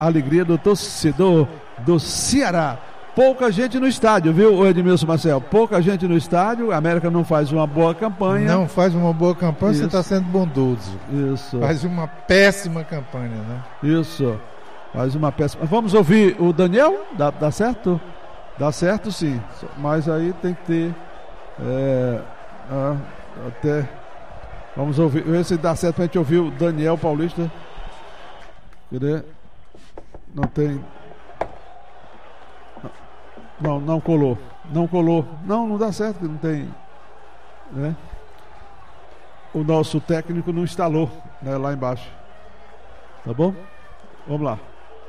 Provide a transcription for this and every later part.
alegria do torcedor do Ceará. Pouca gente no estádio, viu, Edmilson Marcel? Pouca gente no estádio. A América não faz uma boa campanha. Não faz uma boa campanha, isso. Você está sendo bondoso. Isso. Faz uma péssima campanha, né? Isso. Faz uma péssima. Vamos ouvir o Daniel? Dá certo? Dá certo, sim. Mas aí tem que ter. Até. Vamos ouvir. Esse dá certo pra gente ouvir o Daniel Paulista. Cadê? Não tem. Não colou. Não colou. Não dá certo, não tem. Né? O nosso técnico não instalou, né, lá embaixo. Tá bom? Vamos lá.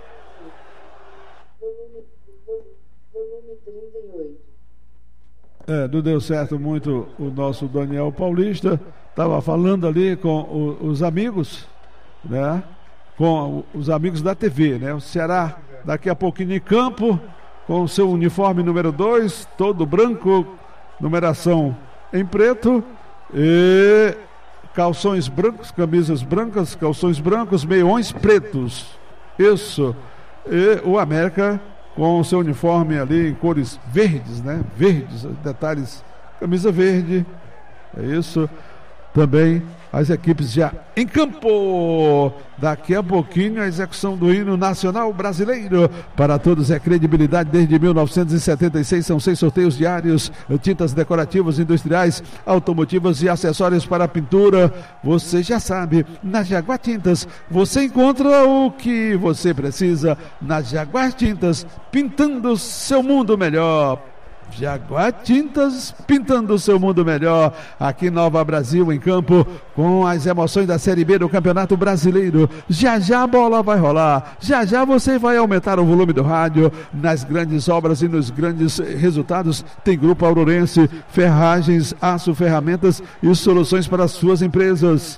Volume 38. Não deu certo muito o nosso Daniel Paulista. Estava falando ali com os amigos, né? Com os amigos da TV, né? O Ceará daqui a pouquinho em campo, com o seu uniforme número 2, todo branco, numeração em preto, e calções brancos, camisas brancas, calções brancos, meiões pretos. Isso. E o América com o seu uniforme ali em cores verdes, né? Verdes, detalhes, camisa verde. É isso. Também as equipes já em campo. Daqui a pouquinho a execução do hino nacional brasileiro. Para todos é credibilidade desde 1976. São 6 sorteios diários. Tintas decorativas, industriais, automotivas e acessórios para pintura. Você já sabe, na Jaguar Tintas você encontra o que você precisa. Na Jaguar Tintas, pintando seu mundo melhor. Jaguar Tintas, pintando o seu mundo melhor. Aqui em Nova Brasil, em campo, com as emoções da Série B do Campeonato Brasileiro. Já a bola vai rolar. Já você vai aumentar o volume do rádio. Nas grandes obras e nos grandes resultados, tem Grupo Aurorense, ferragens, aço, ferramentas e soluções para as suas empresas.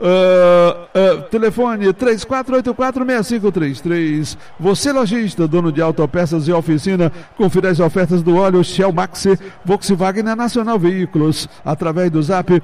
Telefone 3484-6533. Você lojista, dono de autopeças e oficina, confira as ofertas do óleo Shell Maxi Volkswagen na Nacional Veículos através do Zap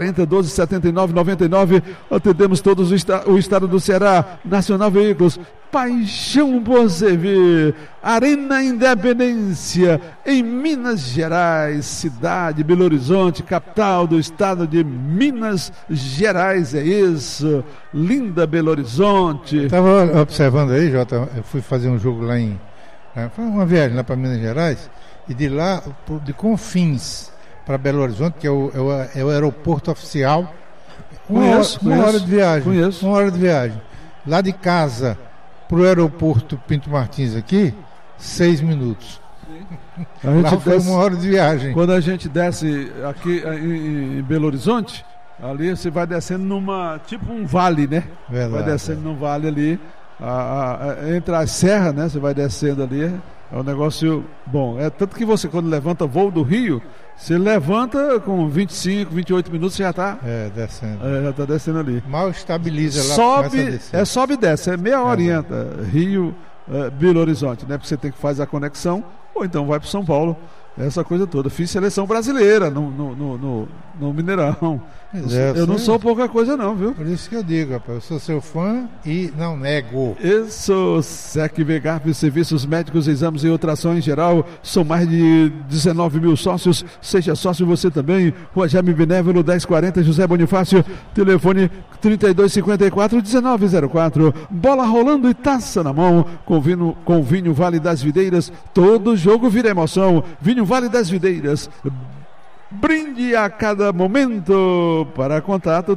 4012-7999. Atendemos todos o estado do Ceará. Nacional Veículos, paixão por servir. Arena Independência, em Minas Gerais, cidade Belo Horizonte, capital do estado de Minas Gerais. É isso, linda Belo Horizonte. Estava observando aí, Jota, eu fui fazer um jogo lá foi uma viagem lá para Minas Gerais, e de lá, de Confins para Belo Horizonte, que é o aeroporto oficial, uma hora de viagem. Conheço. Uma hora de viagem. Lá de casa para o aeroporto Pinto Martins aqui, 6 minutos. Lá foi uma hora de viagem. Quando a gente desce aqui em Belo Horizonte, ali você vai descendo tipo um vale, né? Verdade, vai descendo num vale ali, entre as serras, né? Você vai descendo ali, é um negócio bom. É tanto que você, quando levanta voo do Rio, você levanta com 25, 28 minutos, você já está descendo. Já está descendo ali. Mal estabiliza lá. Sobe e desce, é meia horinha, Rio, Belo Horizonte, né? Porque você tem que fazer a conexão, ou então vai para São Paulo, essa coisa toda. Fiz seleção brasileira no Mineirão. Eu não sou pouca coisa não, viu? Por isso que eu digo, rapaz, eu sou seu fã e não nego. Isso, SEC Vegarp, serviços médicos, exames e ultrassom em geral. São mais de 19 mil sócios. Seja sócio você também. Rua Jaime Benévolo, 1040, José Bonifácio. Telefone 3254-1904. Bola rolando e taça na mão. Com vinho Vale das Videiras. Todo jogo vira emoção. Vinho Vale das Videiras. Brinde a cada momento. Para contato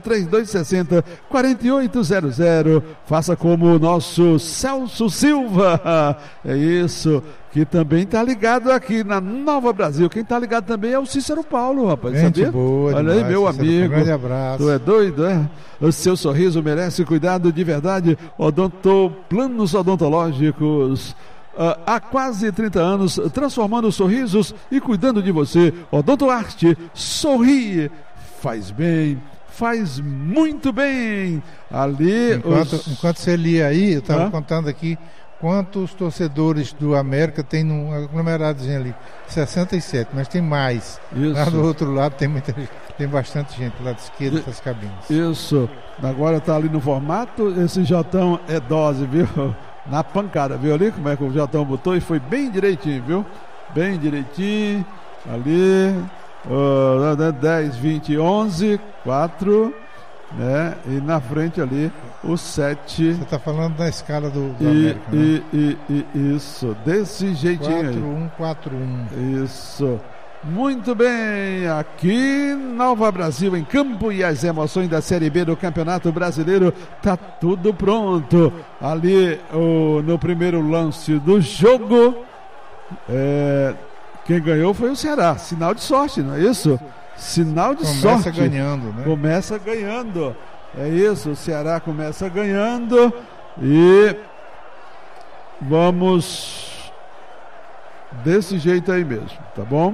3260-4800. Faça como o nosso Celso Silva. É isso, que também está ligado aqui na Nova Brasil. Quem está ligado também é o Cícero Paulo, rapaz. Gente sabia? Boa, olha demais, aí, meu Cícero, amigo. Um grande abraço. Tu é doido, é? O seu sorriso merece cuidado de verdade. Planos odontológicos. Há quase 30 anos, transformando sorrisos e cuidando de você. Odontoarte, sorri, faz bem, faz muito bem. Ali, enquanto você lia aí, eu estava contando aqui quantos torcedores do América tem num aglomeradozinho ali. 67, mas tem mais. Isso. Lá do outro lado tem bastante gente lá da esquerda das cabines. Isso. Agora está ali no formato. Esse Jotão é dose, viu? na pancada, viu ali como é que o Jotão botou e foi bem direitinho, viu? Bem direitinho, ali, 10, 20, 11, 4, né? E na frente ali, o 7. Você está falando da escala do América, né? Isso, desse jeitinho 4-1-4-1. Isso. Muito bem, aqui Nova Brasil em campo e as emoções da Série B do Campeonato Brasileiro, tá tudo pronto. Ali no primeiro lance do jogo, quem ganhou foi o Ceará, sinal de sorte, não é isso? Sinal de sorte. Começa ganhando, né? Começa ganhando, é isso, o Ceará começa ganhando e vamos desse jeito aí mesmo, tá bom?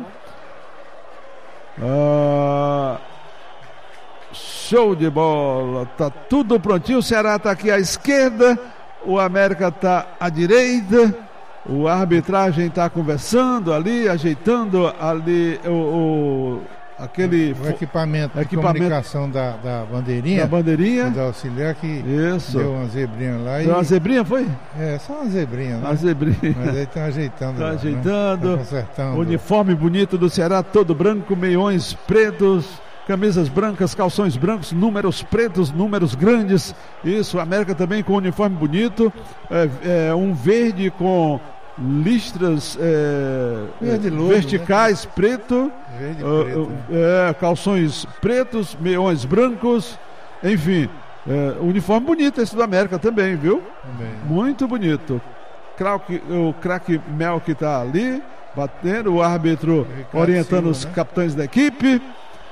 Show de bola, tá tudo prontinho. O Ceará tá aqui à esquerda, o América tá à direita, o arbitragem tá conversando ali, ajeitando ali aquele equipamento de comunicação da bandeirinha. Da bandeirinha. Da auxiliar que isso. Deu uma zebrinha lá. Deu uma zebrinha, foi? Só uma zebrinha, né? Uma zebrinha. Mas aí estão ajeitando. Tá ajeitando. Né? Tá consertando. Uniforme bonito do Ceará, todo branco, meiões pretos, camisas brancas, calções brancos, números pretos, números grandes. Isso, a América também com uniforme bonito. Um verde com listras verticais, né? Preto, calções pretos, meiões brancos, enfim, uniforme bonito esse do América também, viu? Também. Muito bonito. O craque Mel que está ali, batendo, o árbitro orientando os capitães da equipe,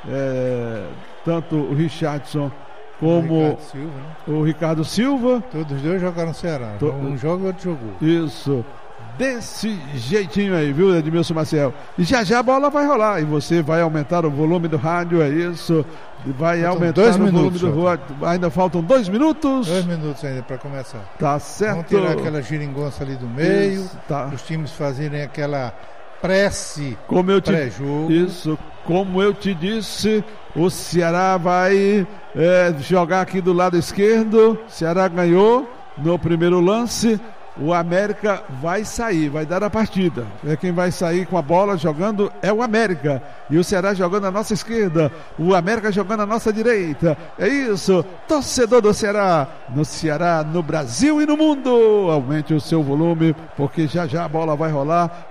tanto o Richardson como o Ricardo Silva. Todos os dois jogaram no Ceará. Um joga e outro jogou. Isso. Desse jeitinho aí, viu, Edmilson Maciel? E já a bola vai rolar e você vai aumentar o volume do rádio, é isso. Vai aumentar o volume do rádio. Ainda faltam 2 minutos. 2 minutos ainda para começar. Tá certo. Vamos tirar aquela geringonça ali do meio. Isso, tá. Os times fazerem aquela prece pré-jogo. Isso, como eu te disse, o Ceará vai jogar aqui do lado esquerdo. Ceará ganhou no primeiro lance. O América vai sair, vai dar a partida. Quem vai sair com a bola jogando é o América. E o Ceará jogando à nossa esquerda. O América jogando à nossa direita. É isso, torcedor do Ceará. No Ceará, no Brasil e no mundo. Aumente o seu volume, porque já a bola vai rolar.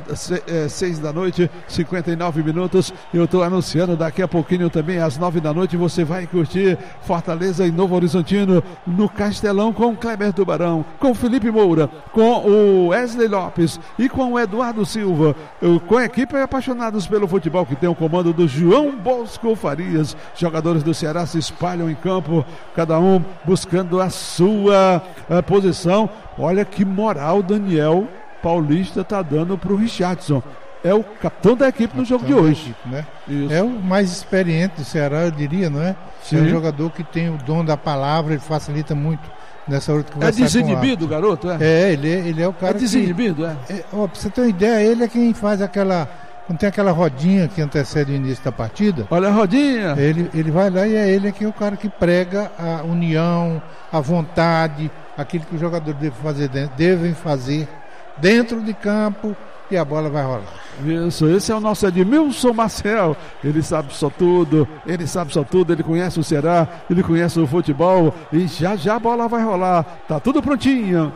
6 da noite, 59 minutos. Eu estou anunciando daqui a pouquinho também, às 9 da noite, você vai curtir Fortaleza e Novo Horizontino no Castelão com o Kleber Tubarão, com o Felipe Moura, com o Wesley Lopes e com o Eduardo Silva, com a equipe apaixonados pelo futebol, que tem o comando do João Bosco Farias. Jogadores do Ceará se espalham em campo, cada um buscando a sua posição. Olha que moral Daniel Paulista está dando para o Richardson. É o capitão da equipe no jogo de hoje, né? É o mais experiente do Ceará, eu diria, não é? Sim. É um jogador que tem o dom da palavra, ele facilita muito nessa hora de conversar. É desinibido o garoto, ele é o cara desinibido, pra você ter uma ideia, ele é quem faz aquela... Quando tem aquela rodinha que antecede o início da partida... Olha a rodinha! Ele vai lá e ele é que é o cara que prega a união, a vontade, aquilo que os jogadores devem fazer dentro de campo, e a bola vai rolar. Isso, esse é o nosso Edmilson Maciel. Ele sabe só tudo, ele conhece o Ceará, ele conhece o futebol, e já a bola vai rolar. Tá tudo prontinho.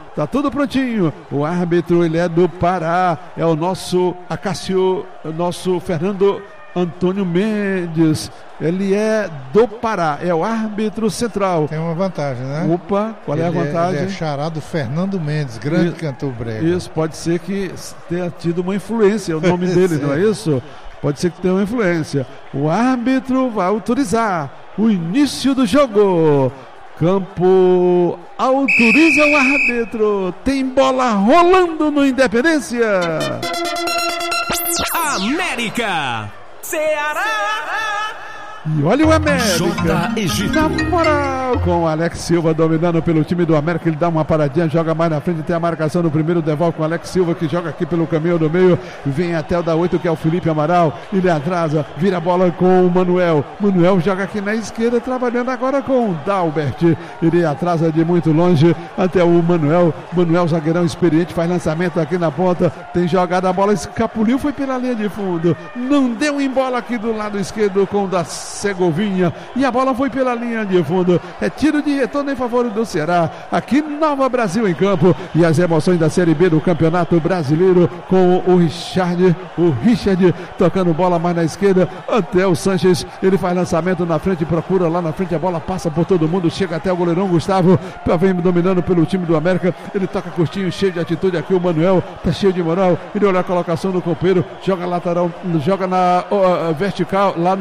O árbitro, ele é do Pará, é o nosso Acácio, o nosso Fernando Antônio Mendes, ele é do Pará, é o árbitro central. Tem uma vantagem, né? Opa, qual é a vantagem? Ele é charado Fernando Mendes, grande cantor brega. Isso, pode ser que tenha tido uma influência, o nome dele, não é isso? Pode ser que tenha uma influência. O árbitro vai autorizar o início do jogo. Campo autoriza o árbitro. Tem bola rolando no Independência. América, Ceará. E olha o América, na moral, com o Alex Silva dominando pelo time do América. Ele dá uma paradinha, joga mais na frente, tem a marcação no primeiro, devolve com o Alex Silva, que joga aqui pelo caminho do meio, vem até o da 8, que é o Felipe Amaral. Ele atrasa, vira a bola com o Manuel. Manuel joga aqui na esquerda, trabalhando agora com o Dalbert. Ele atrasa de muito longe até o Manuel. Manuel, zagueirão experiente, faz lançamento aqui na ponta, tem jogada, a bola escapuliu, foi pela linha de fundo, não deu em bola aqui do lado esquerdo com o da Segovinha, e a bola foi pela linha de fundo. É tiro de retorno em favor do Ceará, aqui Nova Brasil em campo, e as emoções da Série B do Campeonato Brasileiro, com o Richard tocando bola mais na esquerda até o Sanches. Ele faz lançamento na frente, procura lá na frente, a bola passa por todo mundo, chega até o goleirão Gustavo, vem dominando pelo time do América. Ele toca curtinho, cheio de atitude aqui, o Manuel tá cheio de moral. Ele olha a colocação do companheiro, joga lateral, joga na vertical, lá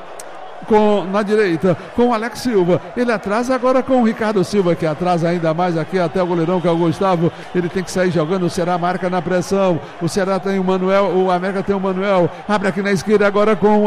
na direita, com o Alex Silva. Ele atrasa agora com o Ricardo Silva, que atrasa ainda mais aqui até o goleirão, que é o Gustavo. Ele tem que sair jogando, o Ceará marca na pressão. O Ceará tem o Manuel, o América tem o Manuel. Abre aqui na esquerda agora com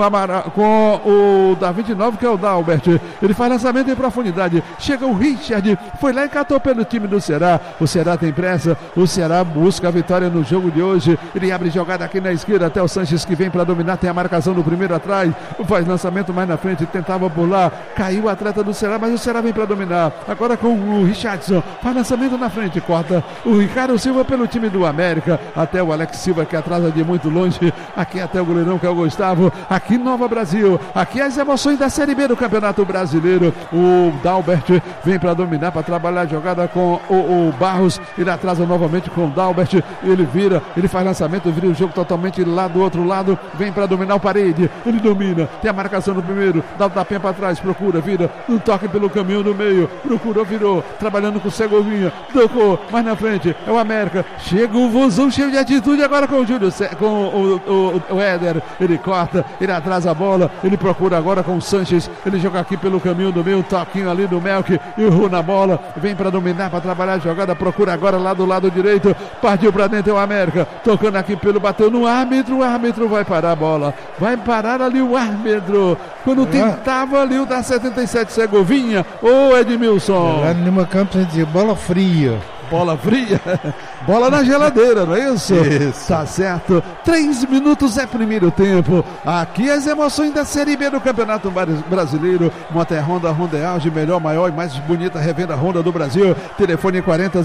o da 29, que é o Dalbert. Ele faz lançamento em profundidade. Chega o Richard, foi lá e catou pelo time do Ceará. O Ceará tem pressa, o Ceará busca a vitória no jogo de hoje. Ele abre jogada aqui na esquerda até o Sanches, que vem para dominar. Tem a marcação no primeiro atrás, faz lançamento mais na frente, tentava pular, caiu o atleta do Ceará, mas o Ceará vem para dominar. Agora com o Richardson, faz lançamento na frente, corta o Ricardo Silva pelo time do América, até o Alex Silva, que atrasa de muito longe, aqui até o goleirão, que é o Gustavo. Aqui Nova Brasil, aqui as emoções da Série B do Campeonato Brasileiro. O Dalbert vem para dominar, para trabalhar a jogada com o Barros. Ele atrasa novamente com o Dalbert, ele vira, ele faz lançamento, vira o jogo totalmente lá do outro lado, vem para dominar o Parede. Ele domina, tem a marcação no primeiro, dá o tapinha para trás, procura, vira, um toque pelo caminho do meio, procurou, virou, trabalhando com o Segovinha, tocou, mais na frente, é o América, chega o Vozão cheio de atitude agora com o Júlio, com o Éder, ele corta, ele atrasa a bola, ele procura agora com o Sanches, ele joga aqui pelo caminho do meio, toquinho ali do Melk, e o Ru na bola, vem para dominar, para trabalhar a jogada, procura agora lá do lado direito, partiu para dentro, é o América, tocando aqui pelo, bateu no árbitro, o árbitro vai parar a bola, vai parar ali o árbitro, quando tentava ali o da 77 Segovinha, ô Edmilson. Lá no Lima Campos a gente dizia bola fria. Bola fria, bola na geladeira, não é isso? Isso. Tá certo, 3 minutos é primeiro tempo. Aqui as emoções da Série B do Campeonato Brasileiro. Moto Honda, Honda é auge, melhor, maior e mais bonita revenda Honda do Brasil. Telefone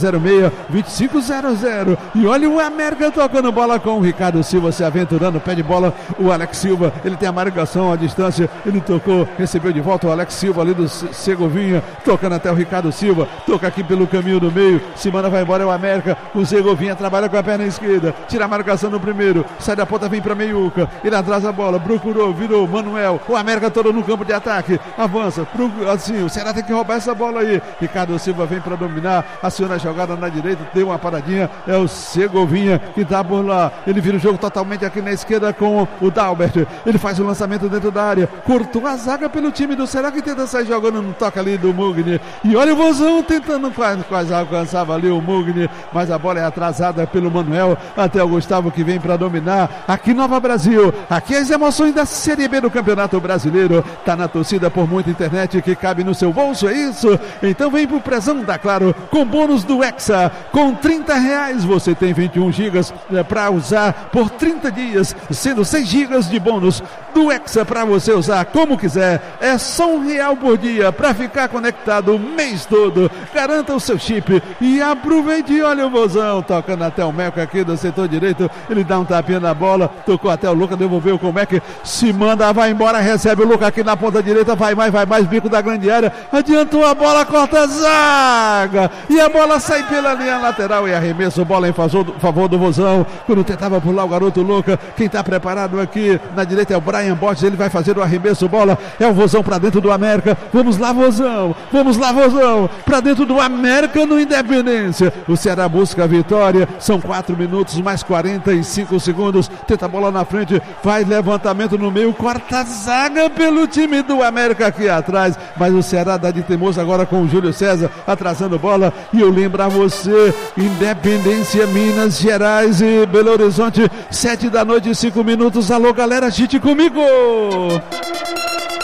4006-2500. E olha o América tocando bola com o Ricardo Silva se aventurando, pé de bola, o Alex Silva, ele tem a marcação à distância, ele tocou, recebeu de volta o Alex Silva ali do Segovinha, tocando até o Ricardo Silva, toca aqui pelo caminho do meio, Simana vai embora, é o América, o Segovinha trabalha com a perna esquerda, tira a marcação no primeiro, sai da ponta, vem pra meiuca, ele atrasa a bola, procurou, virou, Manuel, o América todo no campo de ataque, avança, assim, o Ceará tem que roubar essa bola aí, Ricardo Silva vem pra dominar, aciona a jogada na direita, deu uma paradinha, é o Segovinha que tá por lá, ele vira o jogo totalmente aqui na esquerda com o Dalbert, ele faz o lançamento dentro da área, cortou a zaga pelo time do Ceará que tenta sair jogando no toque ali do Mugni, e olha o Vozão tentando quase alcançava ali o Mugni, mas a bola é atrasada pelo Manuel, até o Gustavo que vem para dominar, aqui Nova Brasil, aqui as emoções da Série B do Campeonato Brasileiro, tá na torcida por muita internet que cabe no seu bolso, é isso? Então vem pro Prezão da Claro, com bônus do Hexa, com R$30 você tem 21 gigas para usar por 30 dias, sendo 6 gigas de bônus do Hexa para você usar como quiser, é só R$1 por dia para ficar conectado o mês todo, garanta o seu chip e aproveite. Olha o Vozão tocando até o Meco aqui do setor direito, ele dá um tapinha na bola, tocou até o Luca, devolveu com o Meco, se manda, vai embora, recebe o Luca aqui na ponta direita, vai mais, bico da grande área, adiantou a bola, corta a zaga e a bola sai pela linha lateral e arremesso, bola em favor do Vozão, quando tentava pular o garoto Luca, quem tá preparado aqui na direita é o Brian Borges, ele vai fazer o arremesso, bola é o Vozão pra dentro do América, vamos lá Vozão, pra dentro do América no Independência, o Ceará busca a vitória, são 4 minutos mais 45 segundos, tenta a bola na frente, faz levantamento no meio, corta a zaga pelo time do América aqui atrás, mas o Ceará dá de teimoso agora com o Júlio César, atrasando bola, e eu lembro a você, Independência, Minas Gerais e Belo Horizonte, 7 da noite e 5 minutos, alô galera, agite comigo!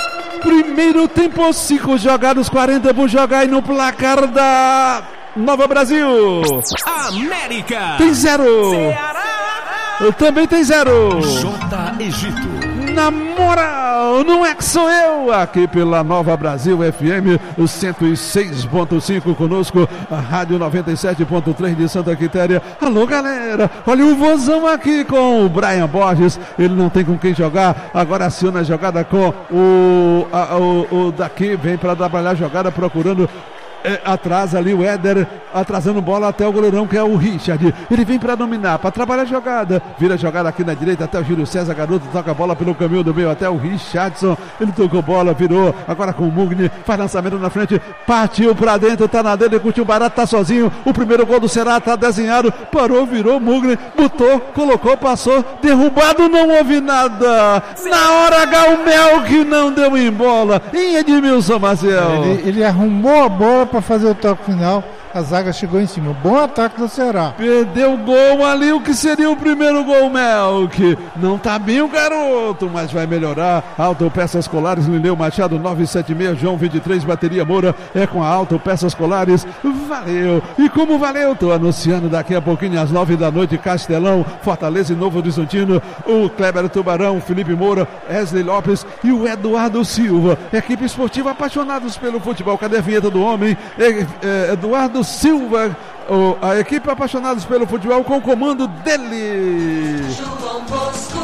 Primeiro tempo, 5 jogados, 40 por jogar e no placar da Nova Brasil. América. Tem 0. Ceará. Também tem 0. J. Egito. Na moral, não é que sou eu, aqui pela Nova Brasil FM 106.5 conosco, a Rádio 97.3 de Santa Quitéria. Alô galera, olha o vozão aqui com o Brian Borges, ele não tem com quem jogar, agora aciona a jogada com o daqui, vem para trabalhar a jogada procurando. Atrasa ali o Éder, atrasando bola até o goleirão que é o Richard. Ele vem para dominar, para trabalhar a jogada. Vira a jogada aqui na direita até o Júlio César, garoto, toca a bola pelo caminho do meio até o Richardson. Ele tocou bola, virou, agora com o Mugni, faz lançamento na frente, partiu para dentro, tá na dele, curtiu barato, tá sozinho. O primeiro gol do Ceará tá desenhado, parou, virou, Mugni, botou, colocou, passou, derrubado, não houve nada. Na hora Galmel que não deu em bola. Em Edmilson Maciel. Ele arrumou a bola para fazer o toque final, a zaga chegou em cima. Bom ataque do Ceará. Perdeu o gol ali, o que seria o primeiro gol, Melk. Não tá bem o garoto, mas vai melhorar. Autopeças Colares, Lineu Machado 976, João 23, Bateria Moura. É com a Autopeças Colares. Valeu. E como valeu, tô anunciando daqui a pouquinho às 9 da noite, Castelão, Fortaleza e Novo Horizontino. O Kleber Tubarão, Felipe Moura, Wesley Lopes e o Eduardo Silva. Equipe esportiva apaixonados pelo futebol. Cadê a vinheta do homem? Eduardo Silva, a equipe apaixonados pelo futebol com o comando dele. João Bosco.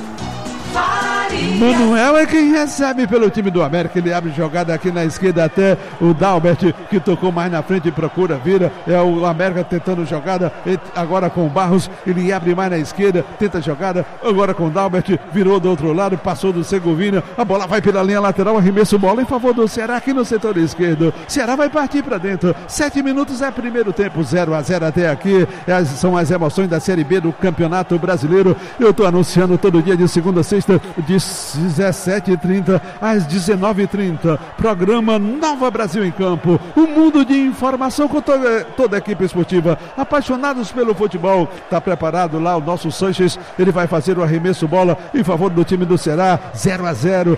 Manuel é quem recebe pelo time do América. Ele abre jogada aqui na esquerda até o Dalbert, que tocou mais na frente e procura, vira. É o América tentando jogada. Agora com o Barros, ele abre mais na esquerda, tenta jogada. Agora com o Dalbert, virou do outro lado, passou do Segovina. A bola vai pela linha lateral, arremesso bola em favor do Ceará aqui no setor esquerdo. Ceará vai partir para dentro. 7 minutos é primeiro tempo, 0-0 até aqui. São as emoções da Série B do Campeonato Brasileiro. Eu tô anunciando todo dia de segunda a sexta, de 17h30 às 19h30. Programa Nova Brasil em Campo. Um mundo de informação com toda a equipe esportiva. Apaixonados pelo futebol. Está preparado lá o nosso Sanches. Ele vai fazer o arremesso bola em favor do time do Ceará. 0-0.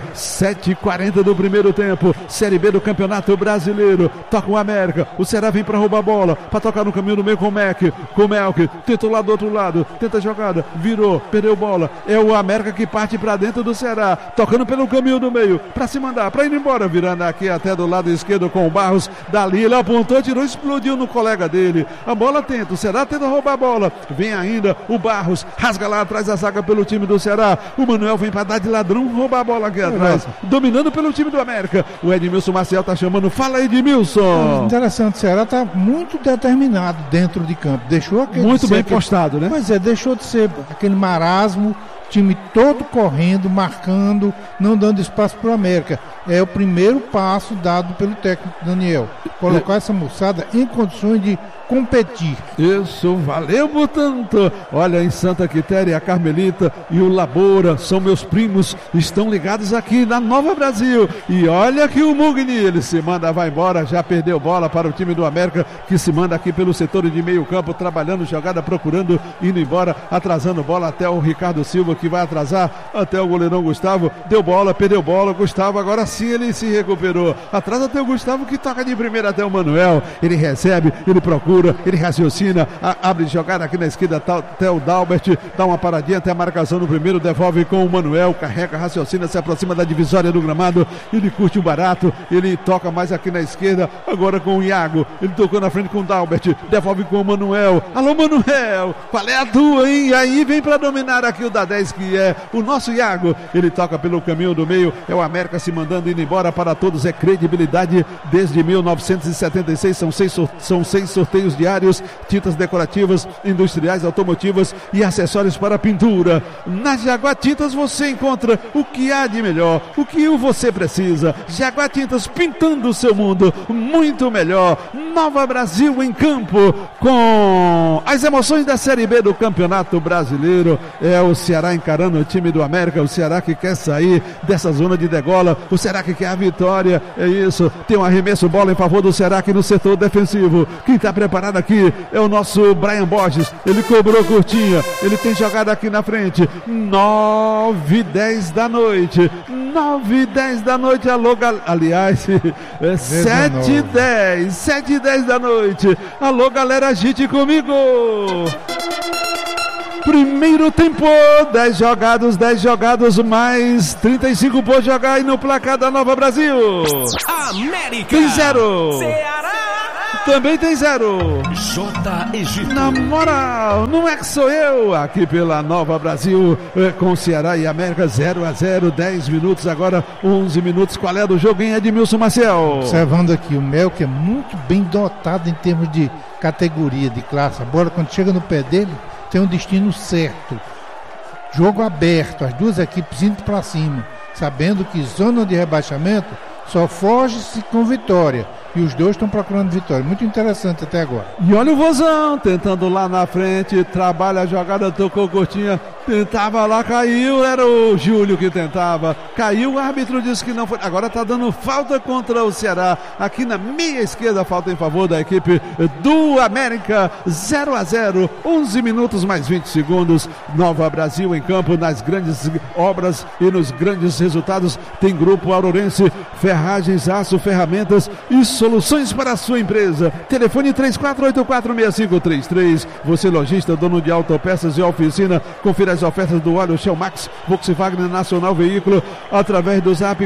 7h40 do primeiro tempo. Série B do Campeonato Brasileiro. Toca o América. O Ceará vem para roubar a bola. Para tocar no caminho do meio com o Melk. Tenta o lado do outro lado. Tenta a jogada. Virou. Perdeu bola. É o América que parte para dentro do Ceará, tocando pelo caminho do meio, para se mandar, para ir embora, virando aqui até do lado esquerdo com o Barros, dali ele apontou, tirou, explodiu no colega dele, a bola tenta, o Ceará tenta roubar a bola, vem ainda o Barros, rasga lá atrás a zaga pelo time do Ceará, o Manuel vem para dar de ladrão, roubar a bola aqui atrás, dominando pelo time do América, o Edmilson Maciel tá chamando, fala Edmilson. Interessante, o Ceará tá muito determinado dentro de campo, deixou aquele... Muito bem postado, né? Pois é, deixou de ser aquele marasmo, time todo correndo, marcando, não dando espaço para o América. É o primeiro passo dado pelo técnico Daniel. Colocar essa moçada em condições de competir. Isso, valeu, portanto. Olha, em Santa Quitéria, a Carmelita e o Laboura são meus primos, estão ligados aqui na Nova Brasil. E olha que o Mugni, ele se manda, vai embora, já perdeu bola para o time do América, que se manda aqui pelo setor de meio campo, trabalhando jogada, procurando, indo embora, atrasando bola até o Ricardo Silva, que vai atrasar até o goleirão Gustavo, deu bola, perdeu bola, Gustavo, agora sim ele se recuperou, atrás até o Gustavo, que toca de primeira até o Manuel, ele recebe, ele procura, ele raciocina, abre jogada aqui na esquerda até o Dalbert, dá uma paradinha até a marcação no primeiro, devolve com o Manuel, carrega, raciocina, se aproxima da divisória do gramado, ele curte o barato, ele toca mais aqui na esquerda, agora com o Iago, ele tocou na frente com o Dalbert, devolve com o Manuel, alô Manuel, qual é a tua, hein? E aí vem pra dominar aqui o da 10, que é o nosso Iago, ele toca pelo caminho do meio, é o América se mandando, indo embora para todos, é credibilidade desde 1976, são seis sorteios diários, tintas decorativas, industriais, automotivas e acessórios para pintura. Na Jaguar Tintas você encontra o que há de melhor, o que você precisa. Jaguar Tintas, pintando o seu mundo muito melhor. Nova Brasil em campo com as emoções da Série B do Campeonato Brasileiro. É o Ceará encarando o time do América, o Ceará que quer sair dessa zona de degola, o Ceará que quer a vitória, é isso. Tem um arremesso bola em favor do Ceará aqui no setor defensivo. Quem está preparado preparado aqui é o nosso Brian Borges. Ele cobrou curtinha. Ele tem jogada aqui na frente. 9h10 da noite. 9h10 da noite. Alô, aliás, 7h10. 7h10 da noite. Alô, galera, agite comigo. Primeiro tempo, 10 jogados, mais 35 por jogar e no placar da Nova Brasil. América. Tem 0. Ceará. Também tem 0. J. Egito. Na moral, não é que sou eu. Aqui pela Nova Brasil, com Ceará e América, 0-0, 10 minutos, agora 11 minutos. Qual é do jogo, hein, Edmilson Maciel? Observando aqui, o Melk é muito bem dotado em termos de categoria, de classe. A bola, quando chega no pé dele, tem um destino certo. Jogo aberto, as duas equipes indo para cima, sabendo que zona de rebaixamento só foge-se com vitória. E os dois estão procurando vitória. Muito interessante até agora. E olha o Vozão tentando lá na frente. Trabalha a jogada, tocou curtinha. Tentava lá, caiu. Era o Júlio que tentava. Caiu, o árbitro disse que não foi. Agora está dando falta contra o Ceará. Aqui na meia esquerda, falta em favor da equipe do América. 0-0, 11 minutos mais 20 segundos. Nova Brasil em campo nas grandes obras e nos grandes resultados. Tem Grupo Aurorense, Ferragens, Aço, Ferramentas e soluções para a sua empresa. Telefone 34846533. Você lojista, dono de autopeças e oficina, confira as ofertas do óleo Shell Max, Volkswagen Nacional Veículo, através do Zap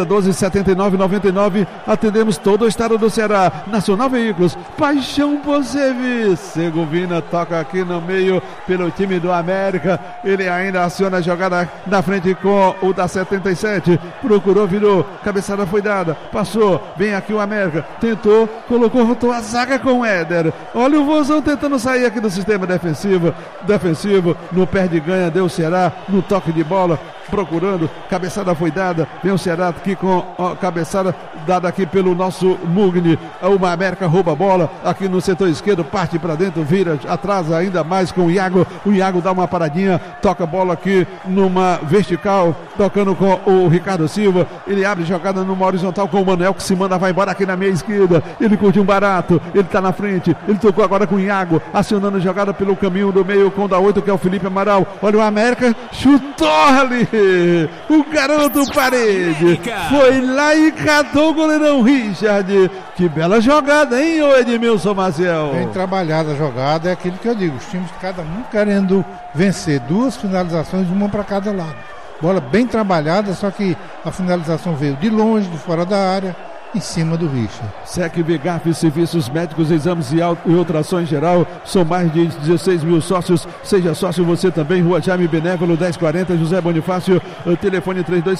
4012-7999. Atendemos todo o estado do Ceará. Nacional Veículos, paixão por serviço. Segovina toca aqui no meio pelo time do América. Ele ainda aciona a jogada na frente com o da 77. Procurou, virou, cabeçada foi dada, passou, vem aqui o América. Tentou, colocou, rotou a zaga com o Éder. Olha o Vozão tentando sair aqui do sistema defensivo, no pé de ganha, deu o Ceará, no toque de bola, procurando, cabeçada foi dada, vem o Ceará aqui com a cabeçada dada aqui pelo nosso Mugni. O América rouba a bola aqui no setor esquerdo, parte para dentro, vira, atrasa ainda mais com o Iago. O Iago dá uma paradinha, toca a bola aqui numa vertical, tocando com o Ricardo Silva. Ele abre jogada numa horizontal com o Manuel, que se manda, vai embora aqui na meia esquerda. Ele curte um barato, ele tá na frente, ele tocou agora com o Iago, acionando jogada pelo caminho do meio com o da 8, que é o Felipe Amaral. Olha o América, chutou ali o garoto Parede, foi lá e catou o goleirão Richard. Que bela jogada, hein, ô Edmilson Maciel? Bem trabalhada a jogada, é aquilo que eu digo, os times, cada um querendo vencer, 2 finalizações, uma para cada lado. Bola bem trabalhada, só que a finalização veio de longe, de fora da área, em cima do Richard. SEC Vegaf, serviços médicos, exames e ultrassom em geral. São mais de 16 mil sócios. Seja sócio você também. Rua Jaime Benévolo, 1040, José Bonifácio. Telefone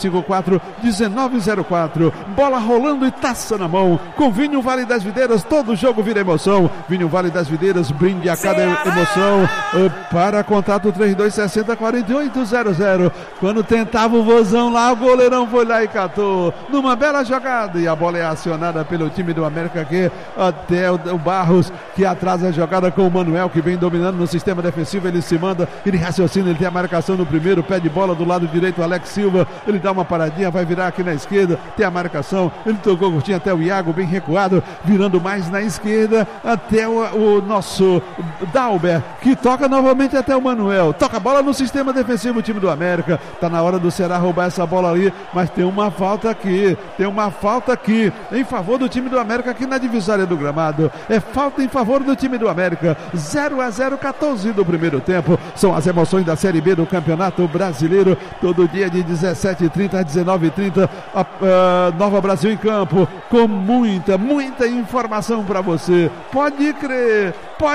3254-1904. Bola rolando e taça na mão. Com Vinho Vale das Videiras, todo jogo vira emoção. Vinho Vale das Videiras, brinde a cada emoção. Para contato 3260-4800. Quando tentava o Vozão lá, o goleirão foi lá e catou. Numa bela jogada. E a bola é acionada pelo time do América aqui, até o Barros, que atrasa a jogada com o Manuel, que vem dominando no sistema defensivo. Ele se manda, ele raciocina, ele tem a marcação no primeiro, pé de bola do lado direito, o Alex Silva, ele dá uma paradinha, vai virar aqui na esquerda, tem a marcação, ele tocou curtinho até o Iago, bem recuado, virando mais na esquerda, até o nosso Dalber, que toca novamente até o Manuel, toca a bola no sistema defensivo, o time do América. Tá na hora do Ceará roubar essa bola ali, mas tem uma falta aqui, em favor do time do América aqui na divisória do gramado. É falta em favor do time do América. 0-0, 14 do primeiro tempo. São as emoções da Série B do Campeonato Brasileiro. Todo dia de 17h30 a 19h30. Nova Brasil em campo. Com muita informação para você. Pode crer.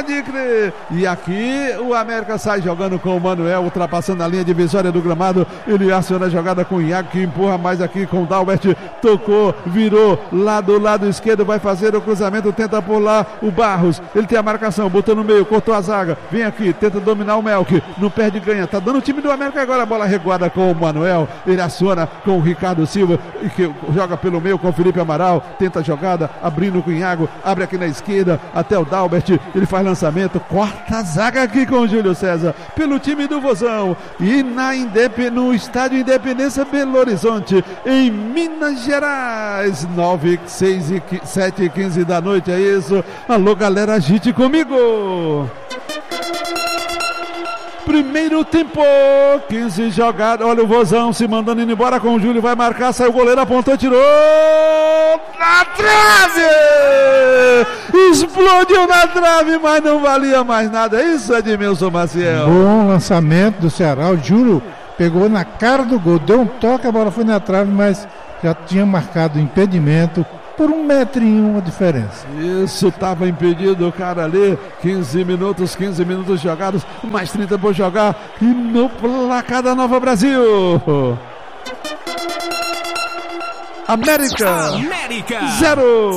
E aqui o América sai jogando com o Manuel, ultrapassando a linha divisória do gramado. Ele aciona a jogada com o Iago, que empurra mais aqui com o Dalbert. Tocou, virou lá do lado esquerdo, vai fazer o cruzamento, tenta por lá o Barros, ele tem a marcação, botou no meio, cortou a zaga, vem aqui, tenta dominar o Melk, não perde ganha, tá dando o time do América agora, a bola reguada com o Manuel, ele aciona com o Ricardo Silva, que joga pelo meio com o Felipe Amaral, tenta a jogada, abrindo com o Iago, abre aqui na esquerda, até o Dalbert, ele faz lançamento, corta a zaga aqui com o Júlio César, pelo time do Vozão, e no estádio Independência Belo Horizonte, em Minas Gerais, 7h15 da noite, é isso. Alô, galera, agite comigo. Primeiro tempo, 15 jogadas. Olha o Vozão se mandando indo embora com o Júlio. Vai marcar, saiu o goleiro, apontou, tirou. Na trave! Explodiu na trave, mas não valia mais nada. Isso, Edmilson Maciel. Bom lançamento do Ceará. O Júlio pegou na cara do gol. Deu um toque, a bola foi na trave, mas já tinha marcado o impedimento. Por 1 metro e 1 a diferença. Isso, estava impedido o cara ali. 15 minutos jogados, mais 30 por jogar. E no placar da Nova Brasil, América 0,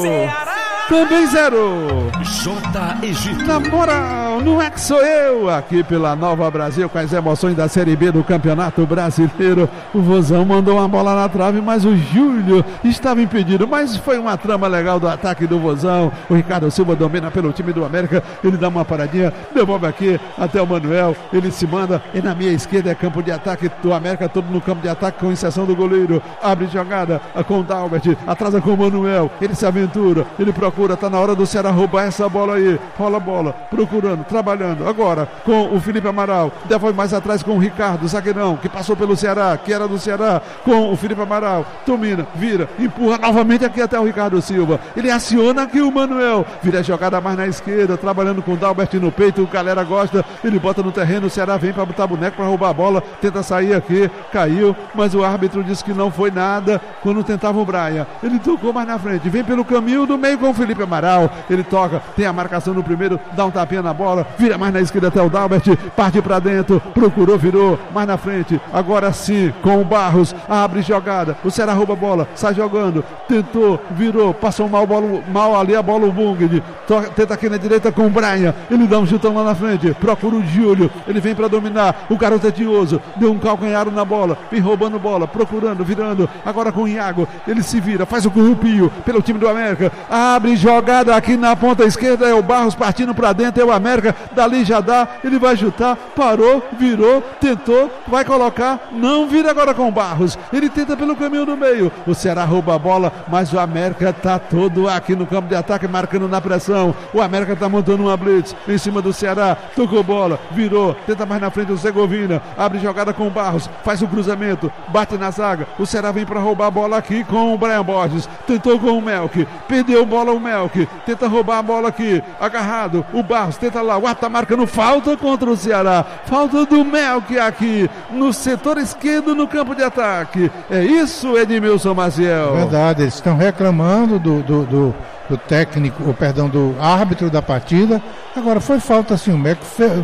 também 0. J. Egito. Na moral, não é que sou eu. Aqui pela Nova Brasil, com as emoções da Série B do Campeonato Brasileiro. O Vozão mandou uma bola na trave, mas o Júlio estava impedido. Mas foi uma trama legal do ataque do Vozão. O Ricardo Silva domina pelo time do América. Ele dá uma paradinha, devolve aqui até o Manuel. Ele se manda, e na minha esquerda é campo de ataque do América, todo no campo de ataque, com exceção do goleiro. Abre jogada com o Dalbert, atrasa com o Manuel. Ele se aventura, ele procura, tá na hora do Ceará roubar essa bola aí. Rola a bola, procurando, trabalhando. Agora com o Felipe Amaral. Devolve mais atrás com o Ricardo, zagueirão, que passou pelo Ceará, que era do Ceará. Com o Felipe Amaral, domina, vira, empurra novamente aqui até o Ricardo Silva. Ele aciona aqui o Manuel. Vira a jogada mais na esquerda, trabalhando com o Dalbert no peito. O galera gosta, ele bota no terreno. O Ceará vem para botar boneco para roubar a bola. Tenta sair aqui, caiu, mas o árbitro disse que não foi nada quando tentava o Braia. Ele tocou mais na frente, vem pelo caminho do meio com o Felipe Amaral. Ele toca, tem a marcação no primeiro, dá um tapinha na bola, vira mais na esquerda até o Dalbert, parte pra dentro, procurou, virou, mais na frente, agora sim, com o Barros, abre jogada, o Ceará rouba a bola, sai jogando, tentou, virou, passou mal ali a bola o Bunged, tenta aqui na direita com o Brian, ele dá um chutão lá na frente, procura o Júlio, ele vem pra dominar, o garoto é tinhoso, deu um calcanharo na bola, vem roubando bola, procurando, virando, agora com o Iago, ele se vira, faz o corrupio pelo time do América, abre jogada aqui na ponta esquerda, é o Barros partindo pra dentro, é o América, dali já dá, ele vai chutar, parou, virou, tentou, vai colocar, não vira agora com o Barros, ele tenta pelo caminho do meio, o Ceará rouba a bola, mas o América tá todo aqui no campo de ataque, marcando na pressão, o América tá montando uma blitz em cima do Ceará, tocou bola, virou, tenta mais na frente o Segovina, abre jogada com o Barros, faz o cruzamento, bate na zaga, o Ceará vem pra roubar a bola aqui com o Brian Borges, tentou com o Melk, perdeu bola o Melk, tenta roubar a bola aqui, agarrado, o Barros tenta lá, o tá marcando falta contra o Ceará, falta do Melk aqui, no setor esquerdo no campo de ataque, é isso, Edmilson Maciel? Verdade, eles estão reclamando do técnico, ou perdão, do árbitro da partida. Agora foi falta assim, o Melk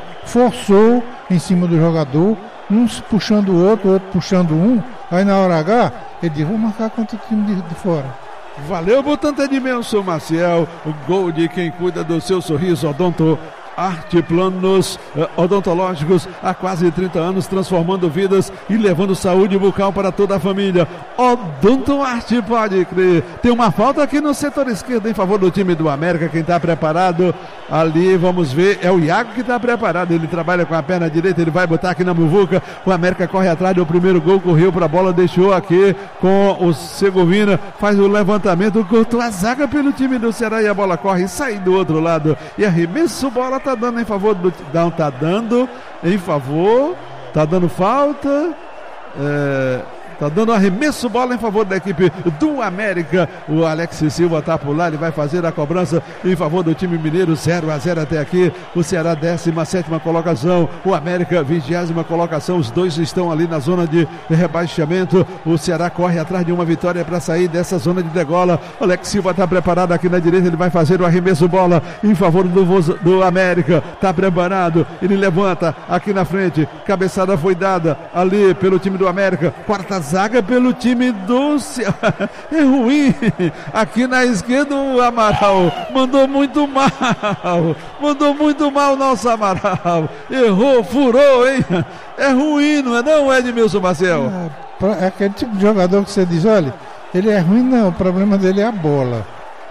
forçou em cima do jogador, um puxando o outro puxando um, aí na hora H, ele disse, vou marcar contra o time de fora. Valeu, portanto, Edmilson Maciel, o gol de quem cuida do seu sorriso, Odonto Arte Planos Odontológicos há quase 30 anos, transformando vidas e levando saúde bucal para toda a família. Odonto Arte, pode crer. Tem uma falta aqui no setor esquerdo em favor do time do América. Quem está preparado ali, vamos ver, é o Iago que está preparado. Ele trabalha com a perna direita, ele vai botar aqui na muvuca. O América corre atrás do primeiro gol, correu para a bola, deixou aqui com o Segovina, faz o levantamento, cortou a zaga pelo time do Ceará e a bola corre e sai do outro lado. E arremesso, bola tá dando em favor do... Não, tá dando em favor, tá dando falta, tá dando arremesso, bola em favor da equipe do América. O Alex Silva tá por lá, ele vai fazer a cobrança em favor do time mineiro, 0-0 até aqui. O Ceará 17ª colocação, o América 20ª colocação, os dois estão ali na zona de rebaixamento. O Ceará corre atrás de uma vitória para sair dessa zona de degola. O Alex Silva tá preparado aqui na direita, ele vai fazer o arremesso, bola em favor do América, tá preparado, ele levanta aqui na frente, cabeçada foi dada ali pelo time do América, quarta zaga pelo time do Ceará. É ruim. Aqui na esquerda o Amaral mandou muito mal nosso Amaral. Errou, furou, hein? É ruim, não é não, Edmilson Maciel? É aquele tipo de jogador que você diz, olha, ele é ruim não, o problema dele é a bola.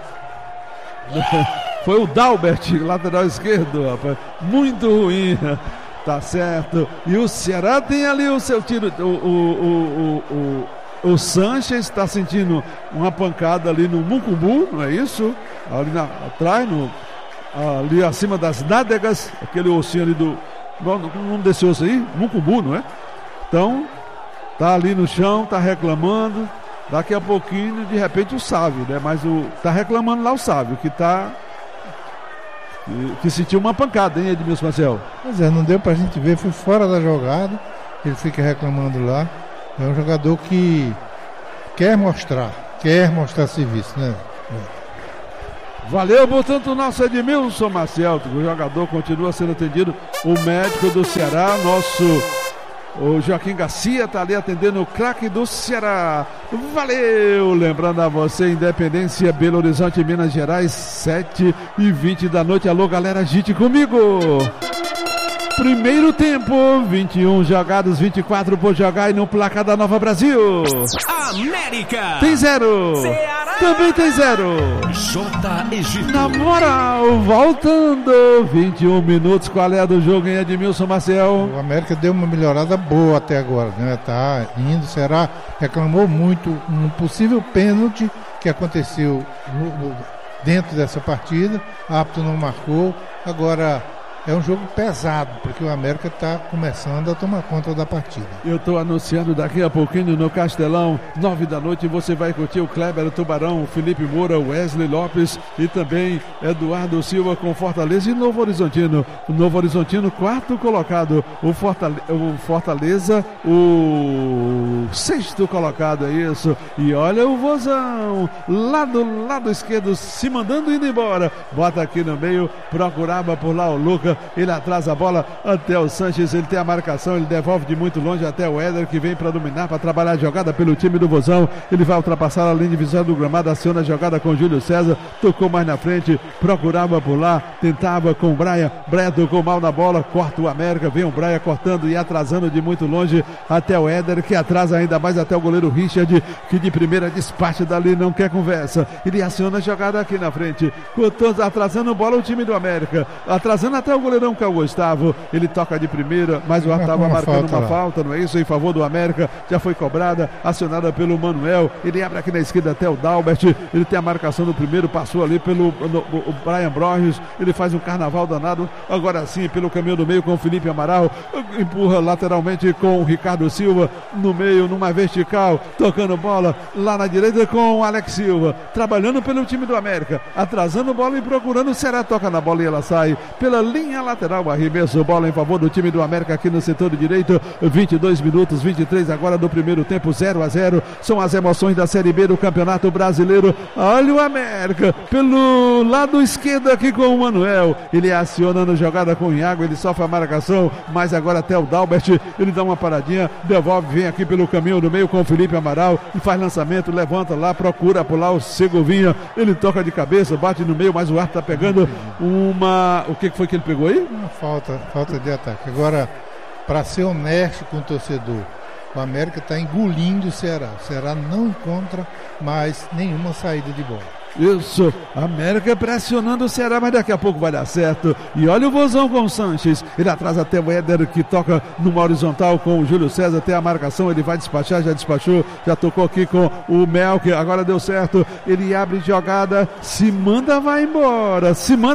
Foi o Dalbert, lateral esquerdo, rapaz. Muito ruim. Tá certo. E o Ceará tem ali o seu tiro. O Sanches está sentindo uma pancada ali no Mucumbu, não é isso? Ali atrás, ali acima das nádegas, aquele ossinho ali do... Não desse osso aí? Mucumbu, não é? Então, tá ali no chão, tá reclamando. Daqui a pouquinho, de repente, o Sávio, né? Mas tá reclamando lá o Sávio, que sentiu uma pancada, hein, Edmilson Marcel? Pois é, não deu pra gente ver, foi fora da jogada. Ele fica reclamando lá. É um jogador que quer mostrar serviço, né? Valeu, portanto, o nosso Edmilson Marcel. O jogador continua sendo atendido. O médico do Ceará, o Joaquim Garcia, está ali atendendo o craque do Ceará. Valeu! Lembrando a você, Independência, Belo Horizonte, Minas Gerais, 7h20 da noite. Alô, galera, agite comigo! Primeiro tempo, 21 jogados, 24 por jogar e no placar da Nova Brasil. América! Tem 0. Ceará! Também tem 0. J. Egito. Na moral, voltando, 21 minutos. Qual é a do jogo, hein, Edmilson Marcel? O América deu uma melhorada boa até agora, né? Tá indo, Ceará reclamou muito um possível pênalti que aconteceu dentro dessa partida. O árbitro não marcou. Agora é um jogo pesado, porque o América está começando a tomar conta da partida. Eu estou anunciando daqui a pouquinho no Castelão, 9 da noite, você vai curtir o Kleber, o Tubarão, o Felipe Moura, o Wesley Lopes e também Eduardo Silva com Fortaleza e Novo Horizontino. O Novo Horizontino, quarto colocado. O Fortaleza, o sexto colocado, é isso. E olha o Vozão, lá do lado esquerdo, se mandando indo embora. Bota aqui no meio, procurava por lá o Lucas. Ele atrasa a bola até o Sanches, ele tem a marcação, ele devolve de muito longe até o Éder, que vem para dominar, para trabalhar a jogada pelo time do Vozão. Ele vai ultrapassar a linha divisória do gramado, aciona a jogada com o Júlio César, tocou mais na frente, procurava por lá, tentava com o Braia tocou mal na bola, corta o América, vem o Braia cortando e atrasando de muito longe até o Éder, que atrasa ainda mais até o goleiro Richard, que de primeira despacha dali, não quer conversa. Ele aciona a jogada aqui na frente, atrasando bola o time do América, atrasando até o goleirão que é o Gustavo, ele toca de primeira, mas o árbitro estava marcando uma falta, não é isso? Em favor do América, já foi cobrada, acionada pelo Manuel, ele abre aqui na esquerda até o Dalbert, ele tem a marcação do primeiro, passou ali pelo o Brian Borges, ele faz um carnaval danado, agora sim pelo caminho do meio com o Felipe Amaral, empurra lateralmente com o Ricardo Silva, no meio, numa vertical, tocando bola, lá na direita com o Alex Silva, trabalhando pelo time do América, atrasando bola e procurando, o Ceará toca na bola e ela sai pela linha lateral, arremesso, bola em favor do time do América aqui no setor direito, 22 minutos, 23 agora do primeiro tempo, 0-0, são as emoções da Série B do Campeonato Brasileiro. Olha o América, pelo lado esquerdo aqui com o Manuel, ele acionando jogada com o Iago, ele sofre a marcação, mas agora até o Dalbert, ele dá uma paradinha, devolve, vem aqui pelo caminho do meio com o Felipe Amaral, e faz lançamento, levanta lá, procura pular o Segovinha, ele toca de cabeça, bate no meio, mas o árbitro tá pegando o que foi que ele pegou aí? Uma falta de ataque. Agora, para ser honesto com o torcedor, o América está engolindo o Ceará. O Ceará não encontra mais nenhuma saída de bola. Isso, América pressionando o Ceará, mas daqui a pouco vai dar certo. E olha o Vozão com o Sanches, ele atrasa até o Éder, que toca numa horizontal com o Júlio César, tem a marcação, ele vai despachar, já despachou, já tocou aqui com o Melk, agora deu certo, ele abre jogada, se manda, vai embora,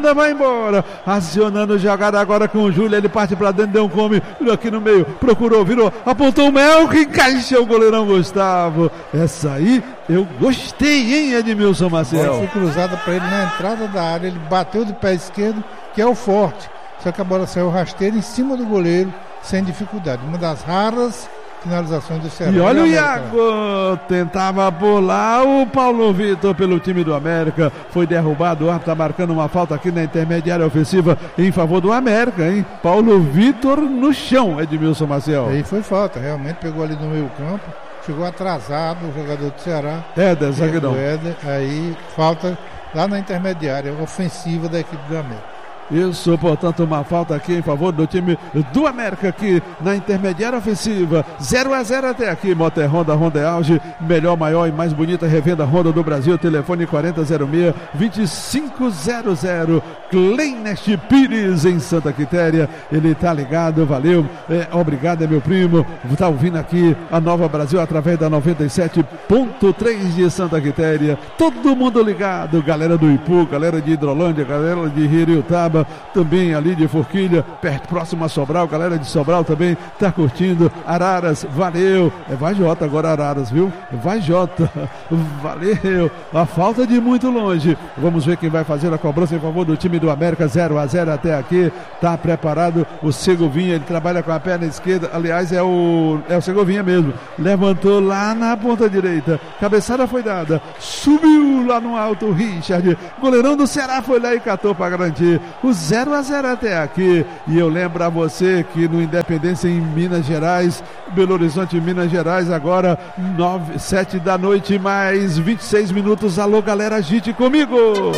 acionando jogada agora com o Júlio, ele parte pra dentro, deu um come, virou aqui no meio, procurou, virou, apontou o Melk, encaixou o goleirão Gustavo. Essa aí eu gostei, hein, Edmilson Marcel? Foi cruzada para ele na entrada da área, ele bateu de pé esquerdo, que é o forte, só que a bola saiu rasteira em cima do goleiro, sem dificuldade, uma das raras finalizações do Ceará. E olha o Iago, tentava pular o Paulo Vitor pelo time do América, foi derrubado, o árbitro está marcando uma falta aqui na intermediária ofensiva em favor do América, hein? Paulo Vitor no chão, Edmilson Marcel. Aí foi falta, realmente pegou ali no meio campo, chegou atrasado o jogador do Ceará. Zagueirão. Aí falta lá na intermediária ofensiva da equipe do América. Isso, portanto, uma falta aqui em favor do time do América aqui na intermediária ofensiva. 0-0 até aqui. Motor Honda, Honda é auge, melhor, maior e mais bonita revenda Honda do Brasil. Telefone 4006-2500. Kleinest Pires em Santa Quitéria. Ele tá ligado, valeu. Obrigado, é meu primo. Tá ouvindo aqui a Nova Brasil através da 97.3 de Santa Quitéria. Todo mundo ligado. Galera do Ipu, galera de Hidrolândia, galera de Hiriutaba, também ali de Forquilha, perto, próximo a Sobral, galera de Sobral também tá curtindo. Araras, valeu. Vai Jota agora, Araras, viu? Vai Jota, valeu. A falta de muito longe. Vamos ver quem vai fazer a cobrança em favor do time do América. 0-0 até aqui. Tá preparado o Segovinha, ele trabalha com a perna esquerda. Aliás, é o Segovinha mesmo. Levantou lá na ponta direita. Cabeçada foi dada. Subiu lá no alto o Richard. Goleirão do Ceará foi lá e catou para garantir o 0-0 até aqui. E eu lembro a você que no Independência em Minas Gerais, Belo Horizonte, Minas Gerais, agora 7 da noite mais 26 minutos. Alô, galera, agite comigo.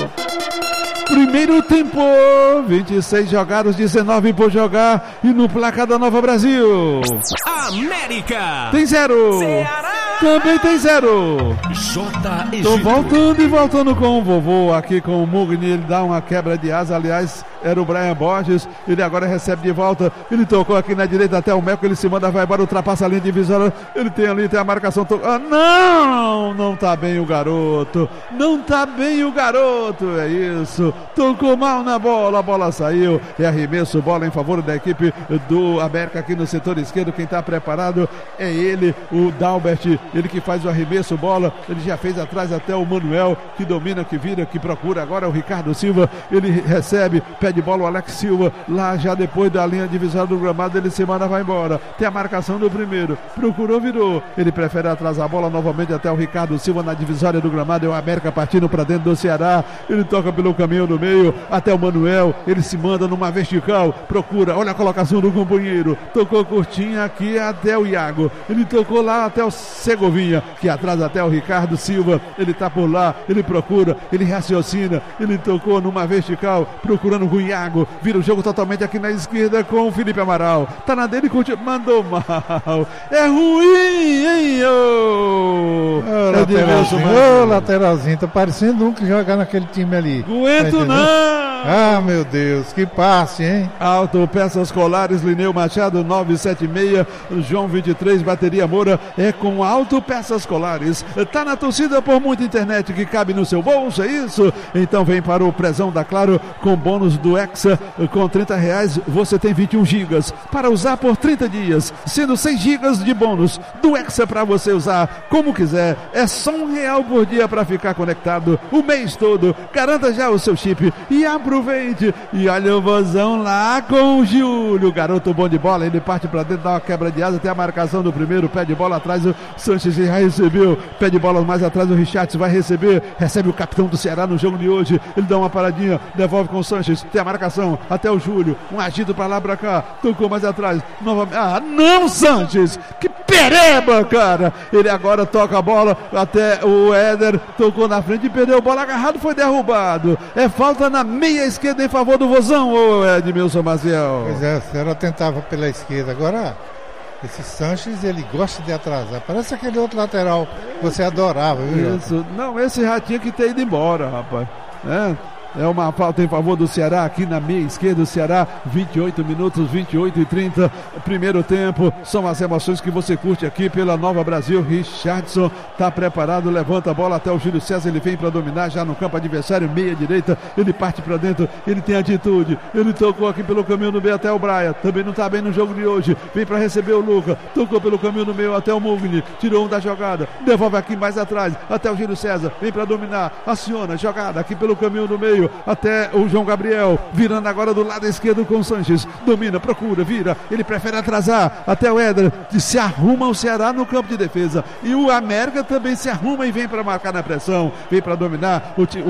Primeiro tempo, 26 jogados, 19 por jogar. E no placar da Nova Brasil, América tem 0. Ceará também tem 0. Tô voltando e voltando com o vovô aqui com o Mugni. Ele dá uma quebra de asa, aliás, era o Brian Borges. Ele agora recebe de volta. Ele tocou aqui na direita até o Meco. Ele se manda, vai embora, ultrapassa a linha divisória. Ele tem ali, tem a marcação. Não tá bem o garoto. Não tá bem o garoto. É isso. Tocou mal na bola. A bola saiu. É arremesso, bola em favor da equipe do América aqui no setor esquerdo. Quem tá preparado é ele, o Dalbert. Ele que faz o arremesso, bola. Ele já fez atrás até o Manuel, que domina, que vira, que procura. Agora é o Ricardo Silva. Ele recebe, pede bola o Alex Silva. Lá já depois da linha divisória do gramado, ele se manda, vai embora. Tem a marcação do primeiro. Procurou, virou. Ele prefere atrasar a bola novamente até o Ricardo Silva na divisória do gramado. É o América partindo para dentro do Ceará. Ele toca pelo caminho do meio até o Manuel. Ele se manda numa vertical. Procura, olha a colocação do companheiro. Tocou curtinho aqui até o Iago. Ele tocou lá até o Segovinha, que atrás até o Ricardo Silva. Ele tá por lá, ele procura, ele raciocina. Ele tocou numa vertical, procurando com o Iago. Vira o jogo totalmente aqui na esquerda com o Felipe Amaral. Tá na dele, mandou mal. É ruim, hein? Lateralzinho, tá parecendo um que joga naquele time ali. Aguento não! Ah, meu Deus, que passe, hein? Autopeças Colares, Lineu Machado, 976, João 23, Bateria Moura, é com Autopeças Colares. Tá na torcida por muita internet que cabe no seu bolso, é isso? Então vem para o Prezão da Claro com bônus do Hexa. Com R$30 você tem 21 gigas para usar por 30 dias, sendo 6 gigas de bônus do Hexa para você usar como quiser. É só R$1 por dia para ficar conectado o mês todo. Garanta já o seu chip e aproveite. E olha o vozão lá com o Júlio, garoto bom de bola. Ele parte para dentro, dá uma quebra de asa, tem a marcação do primeiro, pé de bola atrás, o Sanches já recebeu, pé de bola mais atrás, o Richard vai receber, recebe o capitão do Ceará no jogo de hoje. Ele dá uma paradinha, devolve com o Sanches, tem a marcação até o Júlio, um agito para lá para cá, tocou mais atrás, novamente. Não, Sanches, que pereba, cara. Ele agora toca a bola até o Éder, tocou na frente e perdeu a bola, agarrado, foi derrubado. É falta na meia esquerda em favor do Vozão, ô Edmilson Maciel. Pois é, o Ceará tentava pela esquerda. Agora, esse Sanches, ele gosta de atrasar. Parece aquele outro lateral que você adorava, viu? Isso, não, esse já tinha que ter ido embora, rapaz. É uma falta em favor do Ceará aqui na meia esquerda. O Ceará, 28 minutos, 28:30, primeiro tempo. São as emoções que você curte aqui pela Nova Brasil. Richardson tá preparado, levanta a bola até o Júlio César. Ele vem para dominar já no campo adversário, meia direita. Ele parte para dentro, ele tem atitude. Ele tocou aqui pelo caminho do meio até o Braia. Também não tá bem no jogo de hoje. Vem para receber o Luca. Tocou pelo caminho do meio até o Mugni. Tirou um da jogada. Devolve aqui mais atrás até o Júlio César. Vem para dominar. Aciona, jogada aqui pelo caminho do meio até o João Gabriel, virando agora do lado esquerdo com o Sanches, domina, procura, vira, ele prefere atrasar até o Éder, se arruma o Ceará no campo de defesa, e o América também se arruma e vem para marcar na pressão, vem para dominar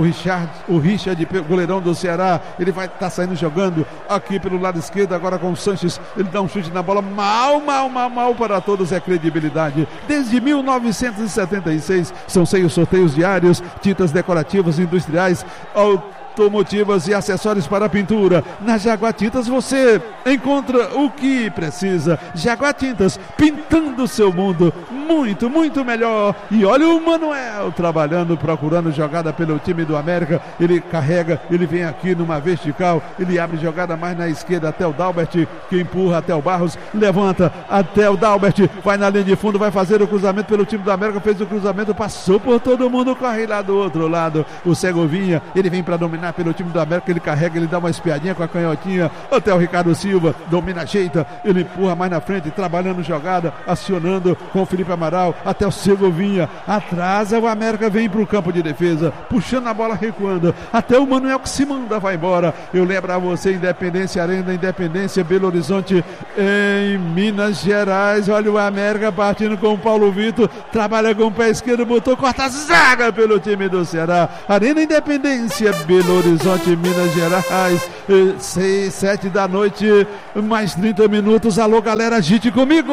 o Richard, goleirão do Ceará. Ele vai estar saindo jogando aqui pelo lado esquerdo agora com o Sanches. Ele dá um chute na bola, mal para todos, é credibilidade. Desde 1976 são 6 sorteios diários, tintas decorativas industriais automotivas e acessórios para pintura. Na Jaguar Tintas você encontra o que precisa. Jaguar Tintas, pintando o seu mundo muito, muito melhor. E olha o Manuel trabalhando, procurando jogada pelo time do América. Ele carrega, ele vem aqui numa vertical, ele abre jogada mais na esquerda até o Dalbert, que empurra até o Barros, levanta até o Dalbert, vai na linha de fundo, vai fazer o cruzamento pelo time do América, fez o cruzamento, passou por todo mundo, corre lá do outro lado, o Segovinha, ele vem para dominar pelo time do América, ele carrega, ele dá uma espiadinha com a canhotinha, até o Ricardo Silva, domina, ajeita, ele empurra mais na frente, trabalhando jogada, acionando com o Felipe Amaral, até o Segovinha, atrasa, o América vem para o campo de defesa, puxando a bola, recuando, até o Manuel que se manda, vai embora. Eu lembro a você, Independência Arena, Independência, Belo Horizonte, em Minas Gerais. Olha o América partindo com o Paulo Vitor, trabalha com o pé esquerdo, botou, corta a zaga pelo time do Ceará. Arena Independência, Belo Horizonte, Minas Gerais, 6, 7 da noite, mais 30 minutos. Alô, galera, agite comigo!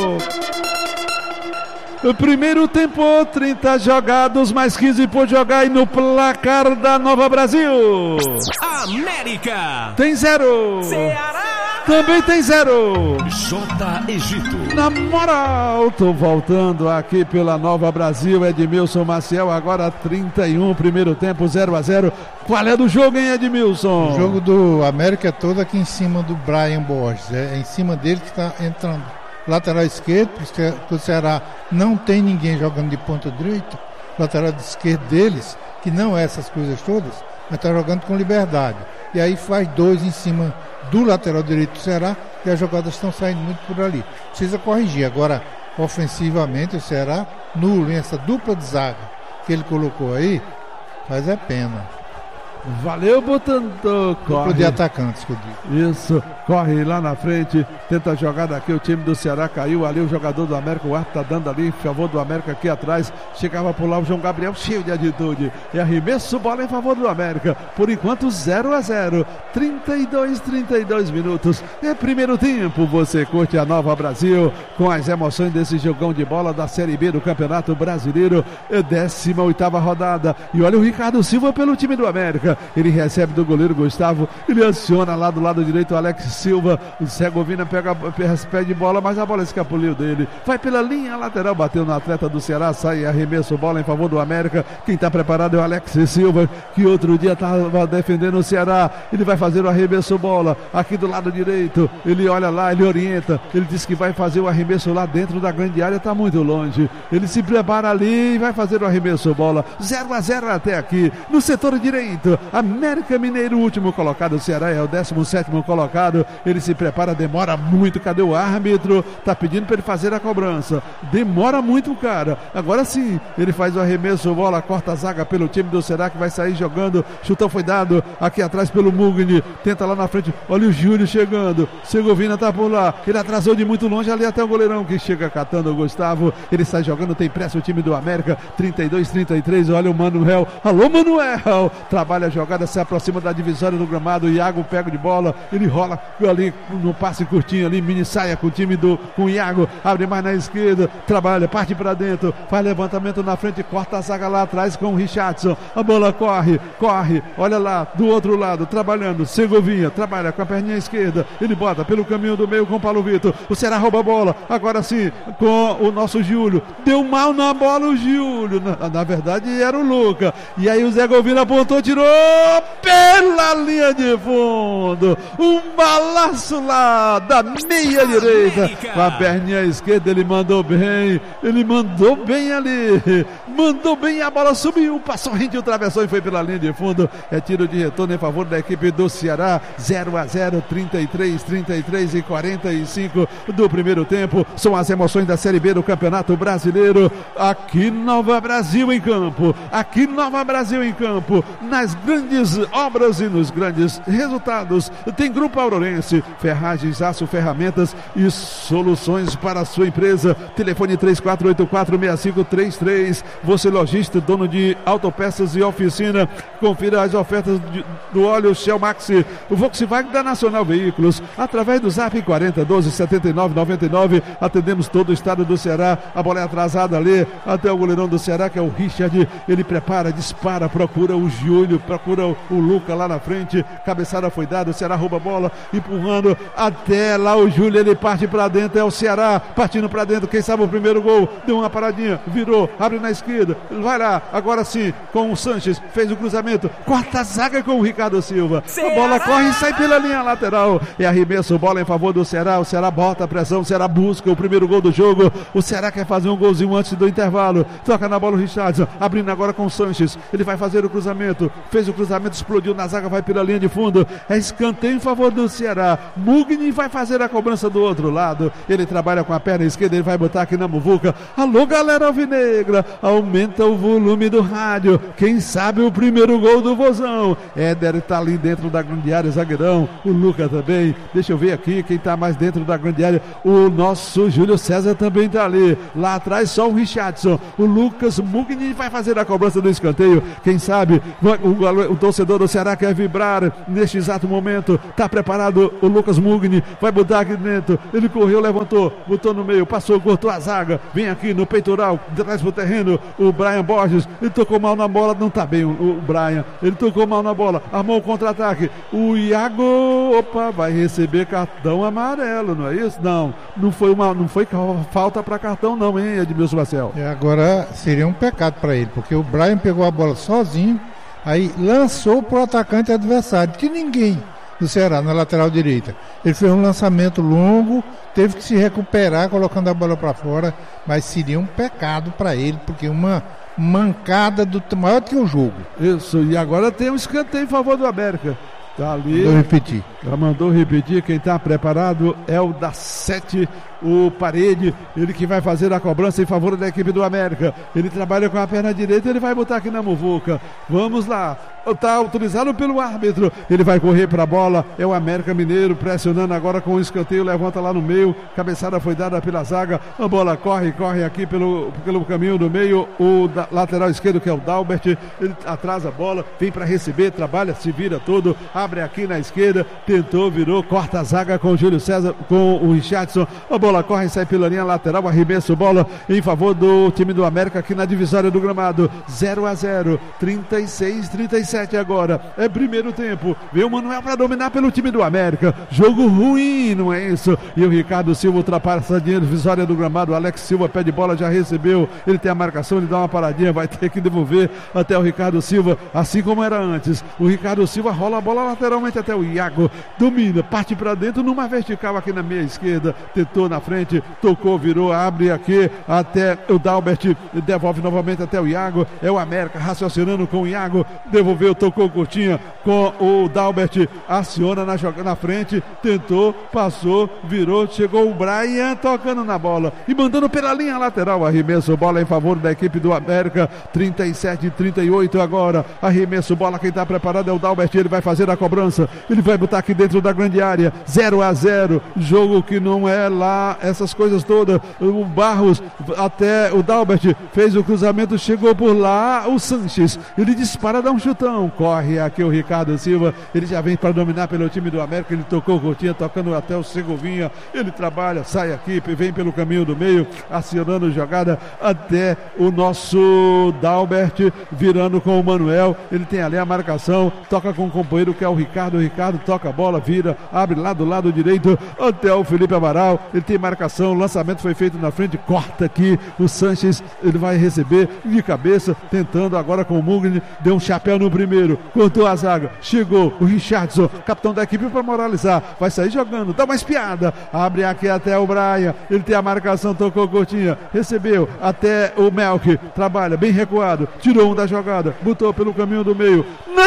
O primeiro tempo, 30 jogados, mais 15 por jogar, e no placar da Nova Brasil, América tem 0, Ceará também tem 0. J. Egito. Na moral, tô voltando aqui pela Nova Brasil, Edmilson Maciel, agora 31, primeiro tempo, 0-0. Qual é do jogo, hein, Edmilson? O jogo do América é todo aqui em cima do Brian Borges, é em cima dele que está entrando. Lateral esquerdo, porque o Ceará não tem ninguém jogando de ponta direita. Lateral esquerdo deles, que não é essas coisas todas, mas está jogando com liberdade. E aí faz 2 em cima do lateral direito do Ceará, e as jogadas estão saindo muito por ali. Precisa corrigir. Agora, ofensivamente, o Ceará nulo, essa dupla de zaga que ele colocou aí, faz a pena. Valeu, Botando. Dupla de atacantes, que eu digo. Isso, corre lá na frente, tenta jogar daqui, o time do Ceará caiu ali, o jogador do América, o árbitro tá dando ali em favor do América aqui atrás, chegava por lá o João Gabriel cheio de atitude, e arremesso, bola em favor do América, por enquanto 0-0, 32 minutos, é primeiro tempo. Você curte a Nova Brasil com as emoções desse jogão de bola da Série B do Campeonato Brasileiro, 18ª rodada, e olha o Ricardo Silva pelo time do América. Ele recebe do goleiro Gustavo, ele aciona lá do lado direito o Alex Silva, o Segovina pede bola, mas a bola escapuliu dele, vai pela linha lateral, bateu no atleta do Ceará, sai arremesso, bola em favor do América. Quem está preparado é o Alex Silva, que outro dia estava defendendo o Ceará. Ele vai fazer o arremesso, bola aqui do lado direito, ele olha lá, ele orienta, ele diz que vai fazer o arremesso lá dentro da grande área, está muito longe, ele se prepara ali e vai fazer o arremesso, bola 0-0 até aqui, no setor direito. América Mineiro, último colocado, o Ceará é o 17º colocado, ele se prepara, demora muito, cadê o árbitro? Tá pedindo para ele fazer a cobrança, demora muito, cara. Agora sim, ele faz o arremesso, bola, corta a zaga pelo time do Ceará, que vai sair jogando, chutão foi dado, aqui atrás pelo Mugni, tenta lá na frente, olha o Júlio chegando, Segovina tá por lá, ele atrasou de muito longe ali até o goleirão, que chega catando o Gustavo, ele sai jogando, tem pressa o time do América, 32-33, olha o Manuel, alô Manuel, trabalha a jogada, se aproxima da divisória do gramado, o Iago pega de bola, ele rola ali no passe curtinho ali, mini saia com o time com o Iago, abre mais na esquerda, trabalha, parte para dentro, faz levantamento na frente, corta a zaga lá atrás com o Richardson, a bola corre, olha lá, do outro lado, trabalhando, Segovinha, trabalha com a perninha esquerda, ele bota pelo caminho do meio com o Paulo Vitor, o Ceará rouba a bola, agora sim, com o nosso Júlio, deu mal na bola o Júlio, na verdade era o Luca, e aí o Zé Govina apontou, tirou pela linha de fundo, um balaço lá da meia direita, com a perninha esquerda, ele mandou bem ali, mandou bem, a bola subiu, passou rente, o travessão e foi pela linha de fundo, é tiro de retorno em favor da equipe do Ceará, 0-0, 33 e 45 do primeiro tempo, são as emoções da Série B do Campeonato Brasileiro, aqui Nova Brasil em campo, nas grandes obras e nos grandes resultados, tem Grupo Aurorense, ferragens, aço, ferramentas e soluções para a sua empresa, telefone 34846533, você lojista, dono de autopeças e oficina, confira as ofertas do óleo Shell Maxi, o Volkswagen da Nacional Veículos, através do Zap 4012-7999, atendemos todo o estado do Ceará, a bola é atrasada ali, até o goleirão do Ceará, que é o Richard, ele prepara, dispara, procura o Júlio, procura o Luca lá na frente, cabeçada foi dada, o Ceará rouba a bola, empurrando até lá o Júlio, ele parte pra dentro, é o Ceará partindo pra dentro, quem sabe o primeiro gol, deu uma paradinha, virou, abre na esquerda, vai lá, agora sim, com o Sanches, fez o cruzamento, quarta zaga com o Ricardo Silva, a bola corre e sai pela linha lateral, é arremesso, bola em favor do Ceará, o Ceará bota a pressão, o Ceará busca o primeiro gol do jogo, o Ceará quer fazer um golzinho antes do intervalo, toca na bola o Richardson, abrindo agora com o Sanches, ele vai fazer o cruzamento, fez o cruzamento, explodiu na zaga, vai pela linha de fundo, é escanteio em favor do Ceará, Mugni vai fazer a cobrança do outro lado, ele trabalha com a perna esquerda, ele vai botar aqui na muvuca, alô galera alvinegra, aumenta o volume do rádio, quem sabe o primeiro gol do Vozão, Éder tá ali dentro da grande área, zagueirão, o Luca também, deixa eu ver aqui quem tá mais dentro da grande área, o nosso Júlio César também tá ali, lá atrás só o Richardson, o Lucas Mugni vai fazer a cobrança do escanteio, quem sabe o torcedor do Ceará quer vibrar neste exato momento, tá preparado o Lucas Mugni, vai botar aqui dentro, ele correu, levantou, botou no meio, passou, cortou a zaga, vem aqui no peitoral, traz pro terreno, o Brian Borges, ele tocou mal na bola, não tá bem o Brian, ele tocou mal na bola, armou o contra-ataque, o Iago, opa, vai receber cartão amarelo, não é isso? Não foi falta para cartão não, hein, Edmilson Marcel? Agora seria um pecado para ele, porque o Brian pegou a bola sozinho, aí lançou pro atacante adversário, que ninguém do Ceará na lateral direita. Ele fez um lançamento longo, teve que se recuperar colocando a bola para fora, mas seria um pecado para ele, porque uma mancada maior do que o jogo. Isso, e agora tem um escanteio em favor do América. Tá ali. Mandou repetir. Quem está preparado é o da 7, o Parede. Ele que vai fazer a cobrança em favor da equipe do América. Ele trabalha com a perna direita, ele vai botar aqui na muvuca. Vamos lá. Está autorizado pelo árbitro. Ele vai correr para a bola. É o América Mineiro pressionando agora com o escanteio. Levanta lá no meio. Cabeçada foi dada pela zaga. A bola corre aqui pelo caminho do meio. O lateral esquerdo, que é o Dalbert. Ele atrasa a bola. Vem para receber. Trabalha, se vira todo. Abre aqui na esquerda. Tentou, virou. Corta a zaga com o Júlio César. Com o Richardson. A bola corre e sai pela linha lateral. Arremesso bola em favor do time do América aqui na divisória do gramado. 0-0. 36-37 agora. É primeiro tempo. Vem o Manuel para dominar pelo time do América. Jogo ruim, não é isso? E o Ricardo Silva ultrapassa a divisória do gramado. O Alex Silva pede bola, já recebeu. Ele tem a marcação, ele dá uma paradinha, vai ter que devolver até o Ricardo Silva, assim como era antes. O Ricardo Silva rola a bola lateralmente até o Iago. Domina, parte para dentro numa vertical aqui na meia esquerda. Tentou na frente, tocou, virou, abre aqui até o Dalbert. Devolve novamente até o Iago. É o América raciocinando com o Iago. Devolveu, tocou curtinha com o Dalbert, aciona na frente, tentou, passou, virou, chegou o Brian tocando na bola e mandando pela linha lateral, arremesso, bola em favor da equipe do América, 37-38 agora, arremesso, bola, quem está preparado é o Dalbert, ele vai fazer a cobrança, ele vai botar aqui dentro da grande área, 0-0, jogo que não é lá, essas coisas todas, o Barros, até o Dalbert, fez o cruzamento, chegou por lá, o Sanches, ele dispara, dá um chutão, corre aqui o Ricardo Silva, ele já vem para dominar pelo time do América, ele tocou o Coutinho, tocando até o Segovinha, ele trabalha, sai aqui, vem pelo caminho do meio, acionando jogada até o nosso Dalbert, virando com o Manuel, ele tem ali a marcação, toca com o companheiro que é o Ricardo toca a bola, vira, abre lá do lado direito, até o Felipe Amaral, ele tem marcação, o lançamento foi feito na frente, corta aqui, o Sanches, ele vai receber de cabeça, tentando agora com o Mugni, deu um chapéu no primeiro, cortou a zaga, chegou o Richardson, capitão da equipe para moralizar, vai sair jogando, dá uma espiada, abre aqui até o Brian, ele tem a marcação, tocou curtinha, recebeu até o Melk, trabalha bem recuado, tirou um da jogada, botou pelo caminho do meio,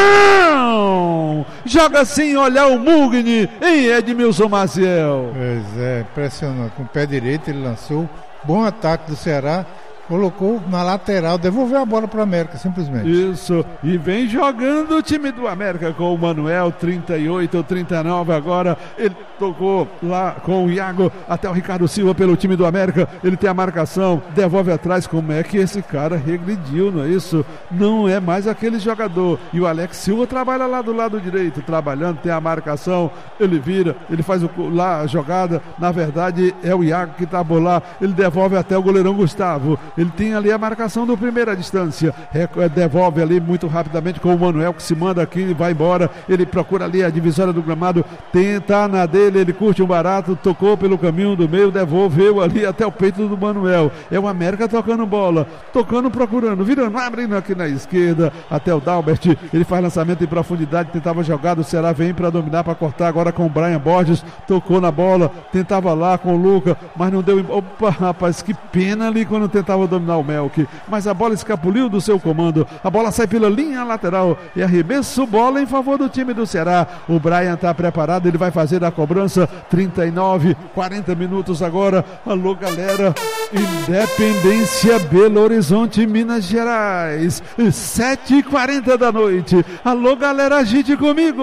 não! Joga sem olhar o Mugni em Edmilson Maciel. Pois é, impressionante, com o pé direito ele lançou, bom ataque do Ceará, colocou na lateral, devolveu a bola para o América, simplesmente. Isso, e vem jogando o time do América com o Manuel, 38-39 agora, ele tocou lá com o Iago, até o Ricardo Silva pelo time do América, ele tem a marcação, devolve atrás, como é que esse cara regrediu, não é isso? Não é mais aquele jogador, e o Alex Silva trabalha lá do lado direito, trabalhando, tem a marcação, ele vira, ele faz lá a jogada, na verdade é o Iago que tá lá, ele devolve até o goleirão Gustavo, Ele tem ali a marcação do primeira distância. Devolve ali muito rapidamente com o Manuel, que se manda aqui e vai embora. Ele procura ali a divisória do gramado, tenta na dele, ele curte um barato, tocou pelo caminho do meio, devolveu ali até o peito do Manuel. É o América tocando bola, tocando, procurando, virando, abrindo aqui na esquerda, até o Dalbert. Ele faz lançamento em profundidade, tentava jogar, o Ceará vem para dominar, para cortar agora com o Brian Borges, tocou na bola, tentava lá com o Luca, mas não deu. Opa, rapaz, que pena ali quando tentava dominar o Melk, mas a bola escapuliu do seu comando, a bola sai pela linha lateral e arremesso bola em favor do time do Ceará. O Brian está preparado, ele vai fazer a cobrança. 39, 40 minutos agora. Alô, galera, Independência, Belo Horizonte, Minas Gerais, 7h40 da noite. Alô, galera, agite comigo.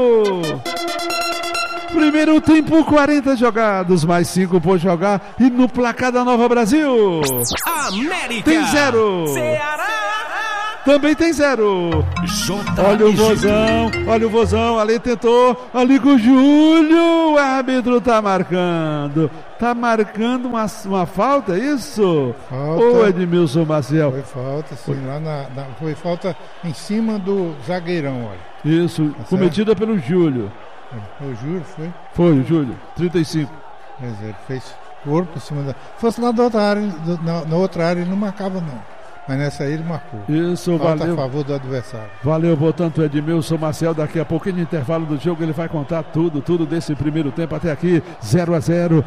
Primeiro tempo, 40 jogados, mais 5 por jogar. E no placar da Nova Brasil, América tem 0. Ceará também tem 0. Olha o Vozão, ali tentou, ali com o Júlio, o árbitro tá marcando uma falta, é isso? Falta. Ô, Edmilson Maciel. Foi falta, sim, foi falta em cima do zagueirão, olha. Isso, tá cometida pelo Júlio. O Júlio foi? Foi o Júlio, 35. Ele fez corpo em cima da... Se fosse lá da outra área, na outra área ele não marcava não. Mas nessa aí ele marcou. Isso, falta valeu. A favor do adversário. Valeu, portanto, Edmilson Maciel. Daqui a pouquinho, no intervalo do jogo, ele vai contar tudo desse primeiro tempo até aqui. 0-0,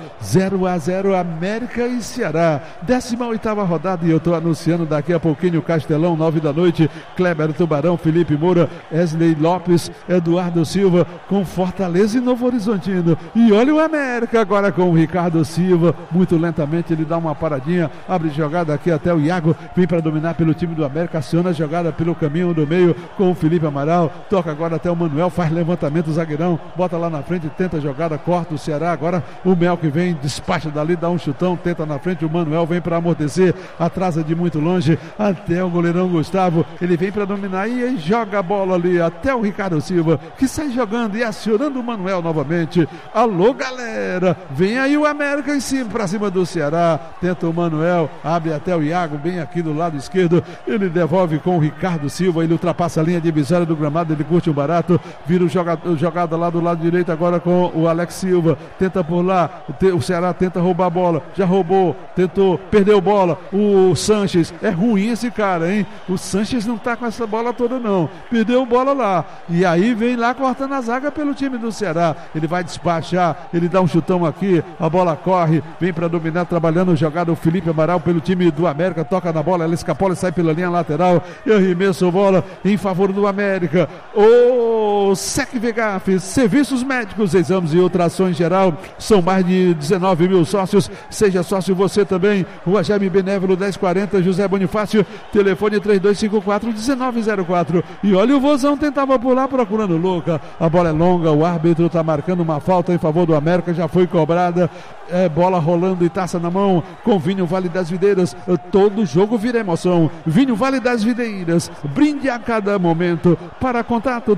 América e Ceará. 18ª rodada, e eu estou anunciando daqui a pouquinho, Castelão, 9 da noite. Kleber Tubarão, Felipe Moura, Wesley Lopes, Eduardo Silva, com Fortaleza e Novo Horizontino. E olha o América agora com o Ricardo Silva. Muito lentamente ele dá uma paradinha, abre jogada aqui até o Iago, vem para dominar pelo time do América, aciona a jogada pelo caminho do meio com o Felipe Amaral, toca agora até o Manuel, faz levantamento, o zagueirão bota lá na frente, tenta a jogada, corta o Ceará, agora o Melk vem, despacha dali, dá um chutão, tenta na frente, o Manuel vem para amortecer, atrasa de muito longe até o goleirão Gustavo, ele vem para dominar e aí joga a bola ali até o Ricardo Silva, que sai jogando e acionando o Manuel novamente. Alô, galera, vem aí o América em cima, para cima do Ceará, tenta o Manuel, abre até o Iago, bem aqui do lado esquerdo, ele devolve com o Ricardo Silva, ele ultrapassa a linha divisória do gramado, ele curte um barato, vira o jogada lá do lado direito agora com o Alex Silva, tenta por lá, o Ceará tenta roubar a bola, já roubou, tentou, perdeu bola, o Sanches, é ruim esse cara, hein? O Sanches não tá com essa bola toda não, perdeu bola lá, e aí vem lá cortando a zaga pelo time do Ceará, ele vai despachar, ele dá um chutão aqui, a bola corre, vem para dominar, trabalhando a jogada o Felipe Amaral pelo time do América, toca na bola, ela escapou, sai pela linha lateral e arremesso bola em favor do América. O SEC Vegaf, serviços médicos, exames e ultrassom geral, são mais de 19 mil sócios, seja sócio você também. Rua Jaime Benévolo 1040, José Bonifácio, telefone 3254-1904. E olha o Vozão, tentava pular procurando o Luca, a bola é longa, o árbitro está marcando uma falta em favor do América, já foi cobrada, bola rolando e taça na mão com Vinho Vale das Videiras, todo jogo vira emoção. Vinho Vale das Videiras, brinde a cada momento. Para contato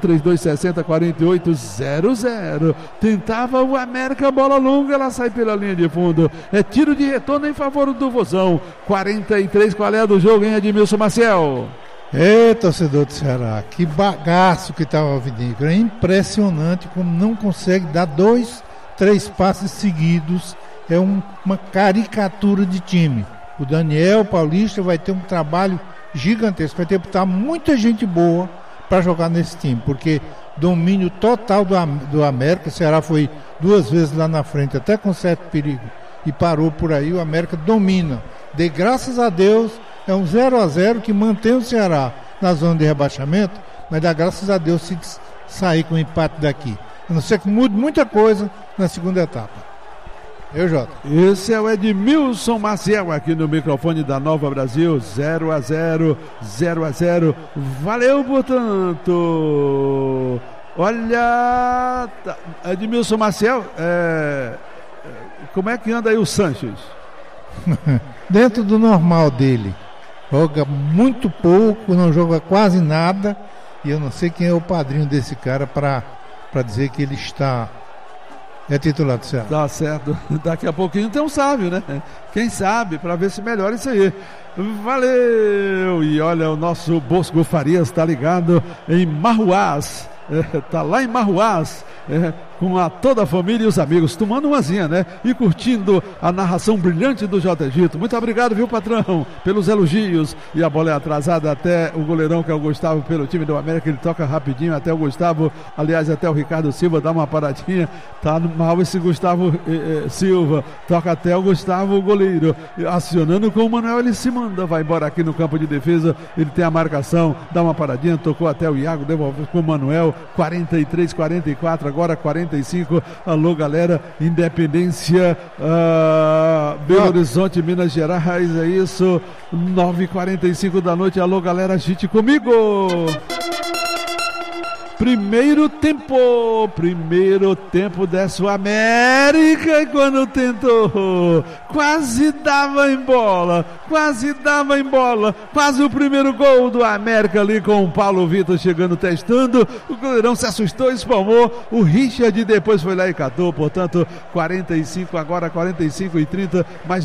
3260-4800. Tentava o América, bola longa, ela sai pela linha de fundo, é tiro de retorno em favor do Vozão. 43, qual é a do jogo, hein, Edmilson Maciel? Torcedor do Ceará, que bagaço que estava o Vinícius, é impressionante como não consegue dar 2, 3 passes seguidos, é uma caricatura de time. O Daniel Paulista vai ter um trabalho gigantesco, vai ter que botar muita gente boa para jogar nesse time, porque domínio total do América, o Ceará foi 2 vezes lá na frente, até com certo perigo, e parou por aí, o América domina. De graças a Deus, é um 0-0 que mantém o Ceará na zona de rebaixamento, mas dá graças a Deus se sair com o empate daqui. A não ser que mude muita coisa na segunda etapa. Jota. Esse é o Edmilson Maciel aqui no microfone da Nova Brasil. 0-0. Valeu, portanto. Olha, Edmilson Maciel, como é que anda aí o Sanches? Dentro do normal dele. Joga muito pouco, não joga quase nada. E eu não sei quem é o padrinho desse cara para dizer que ele está... É titular do Ceará. Tá certo. Daqui a pouquinho tem um sábio, né? Quem sabe, para ver se melhora isso aí. Valeu! E olha, o nosso Bosco Farias está ligado em Marruás. Tá lá em Marruás, com toda a família e os amigos, tomando umazinha, né? E curtindo a narração brilhante do J. Egito. Muito obrigado, viu, patrão, pelos elogios. E a bola é atrasada até o goleirão, que é o Gustavo, pelo time do América. Ele toca rapidinho até o Gustavo, aliás, até o Ricardo Silva dá uma paradinha. Tá mal esse Gustavo Silva. Toca até o Gustavo, o goleiro, acionando com o Manuel. Ele se manda, vai embora aqui no campo de defesa. Ele tem a marcação, dá uma paradinha, tocou até o Iago, devolveu com o Manuel. 43, 44, agora 45. Alô, galera, Independência, Belo Horizonte, Minas Gerais, é isso. 9h45 da noite. Alô, galera, agite comigo. Primeiro tempo dessa América, e quando tentou, quase dava em bola, quase o primeiro gol do América ali com o Paulo Vitor chegando, testando, o goleirão se assustou, espalmou, o Richard depois foi lá e catou, portanto 45, agora 45 e 30, mais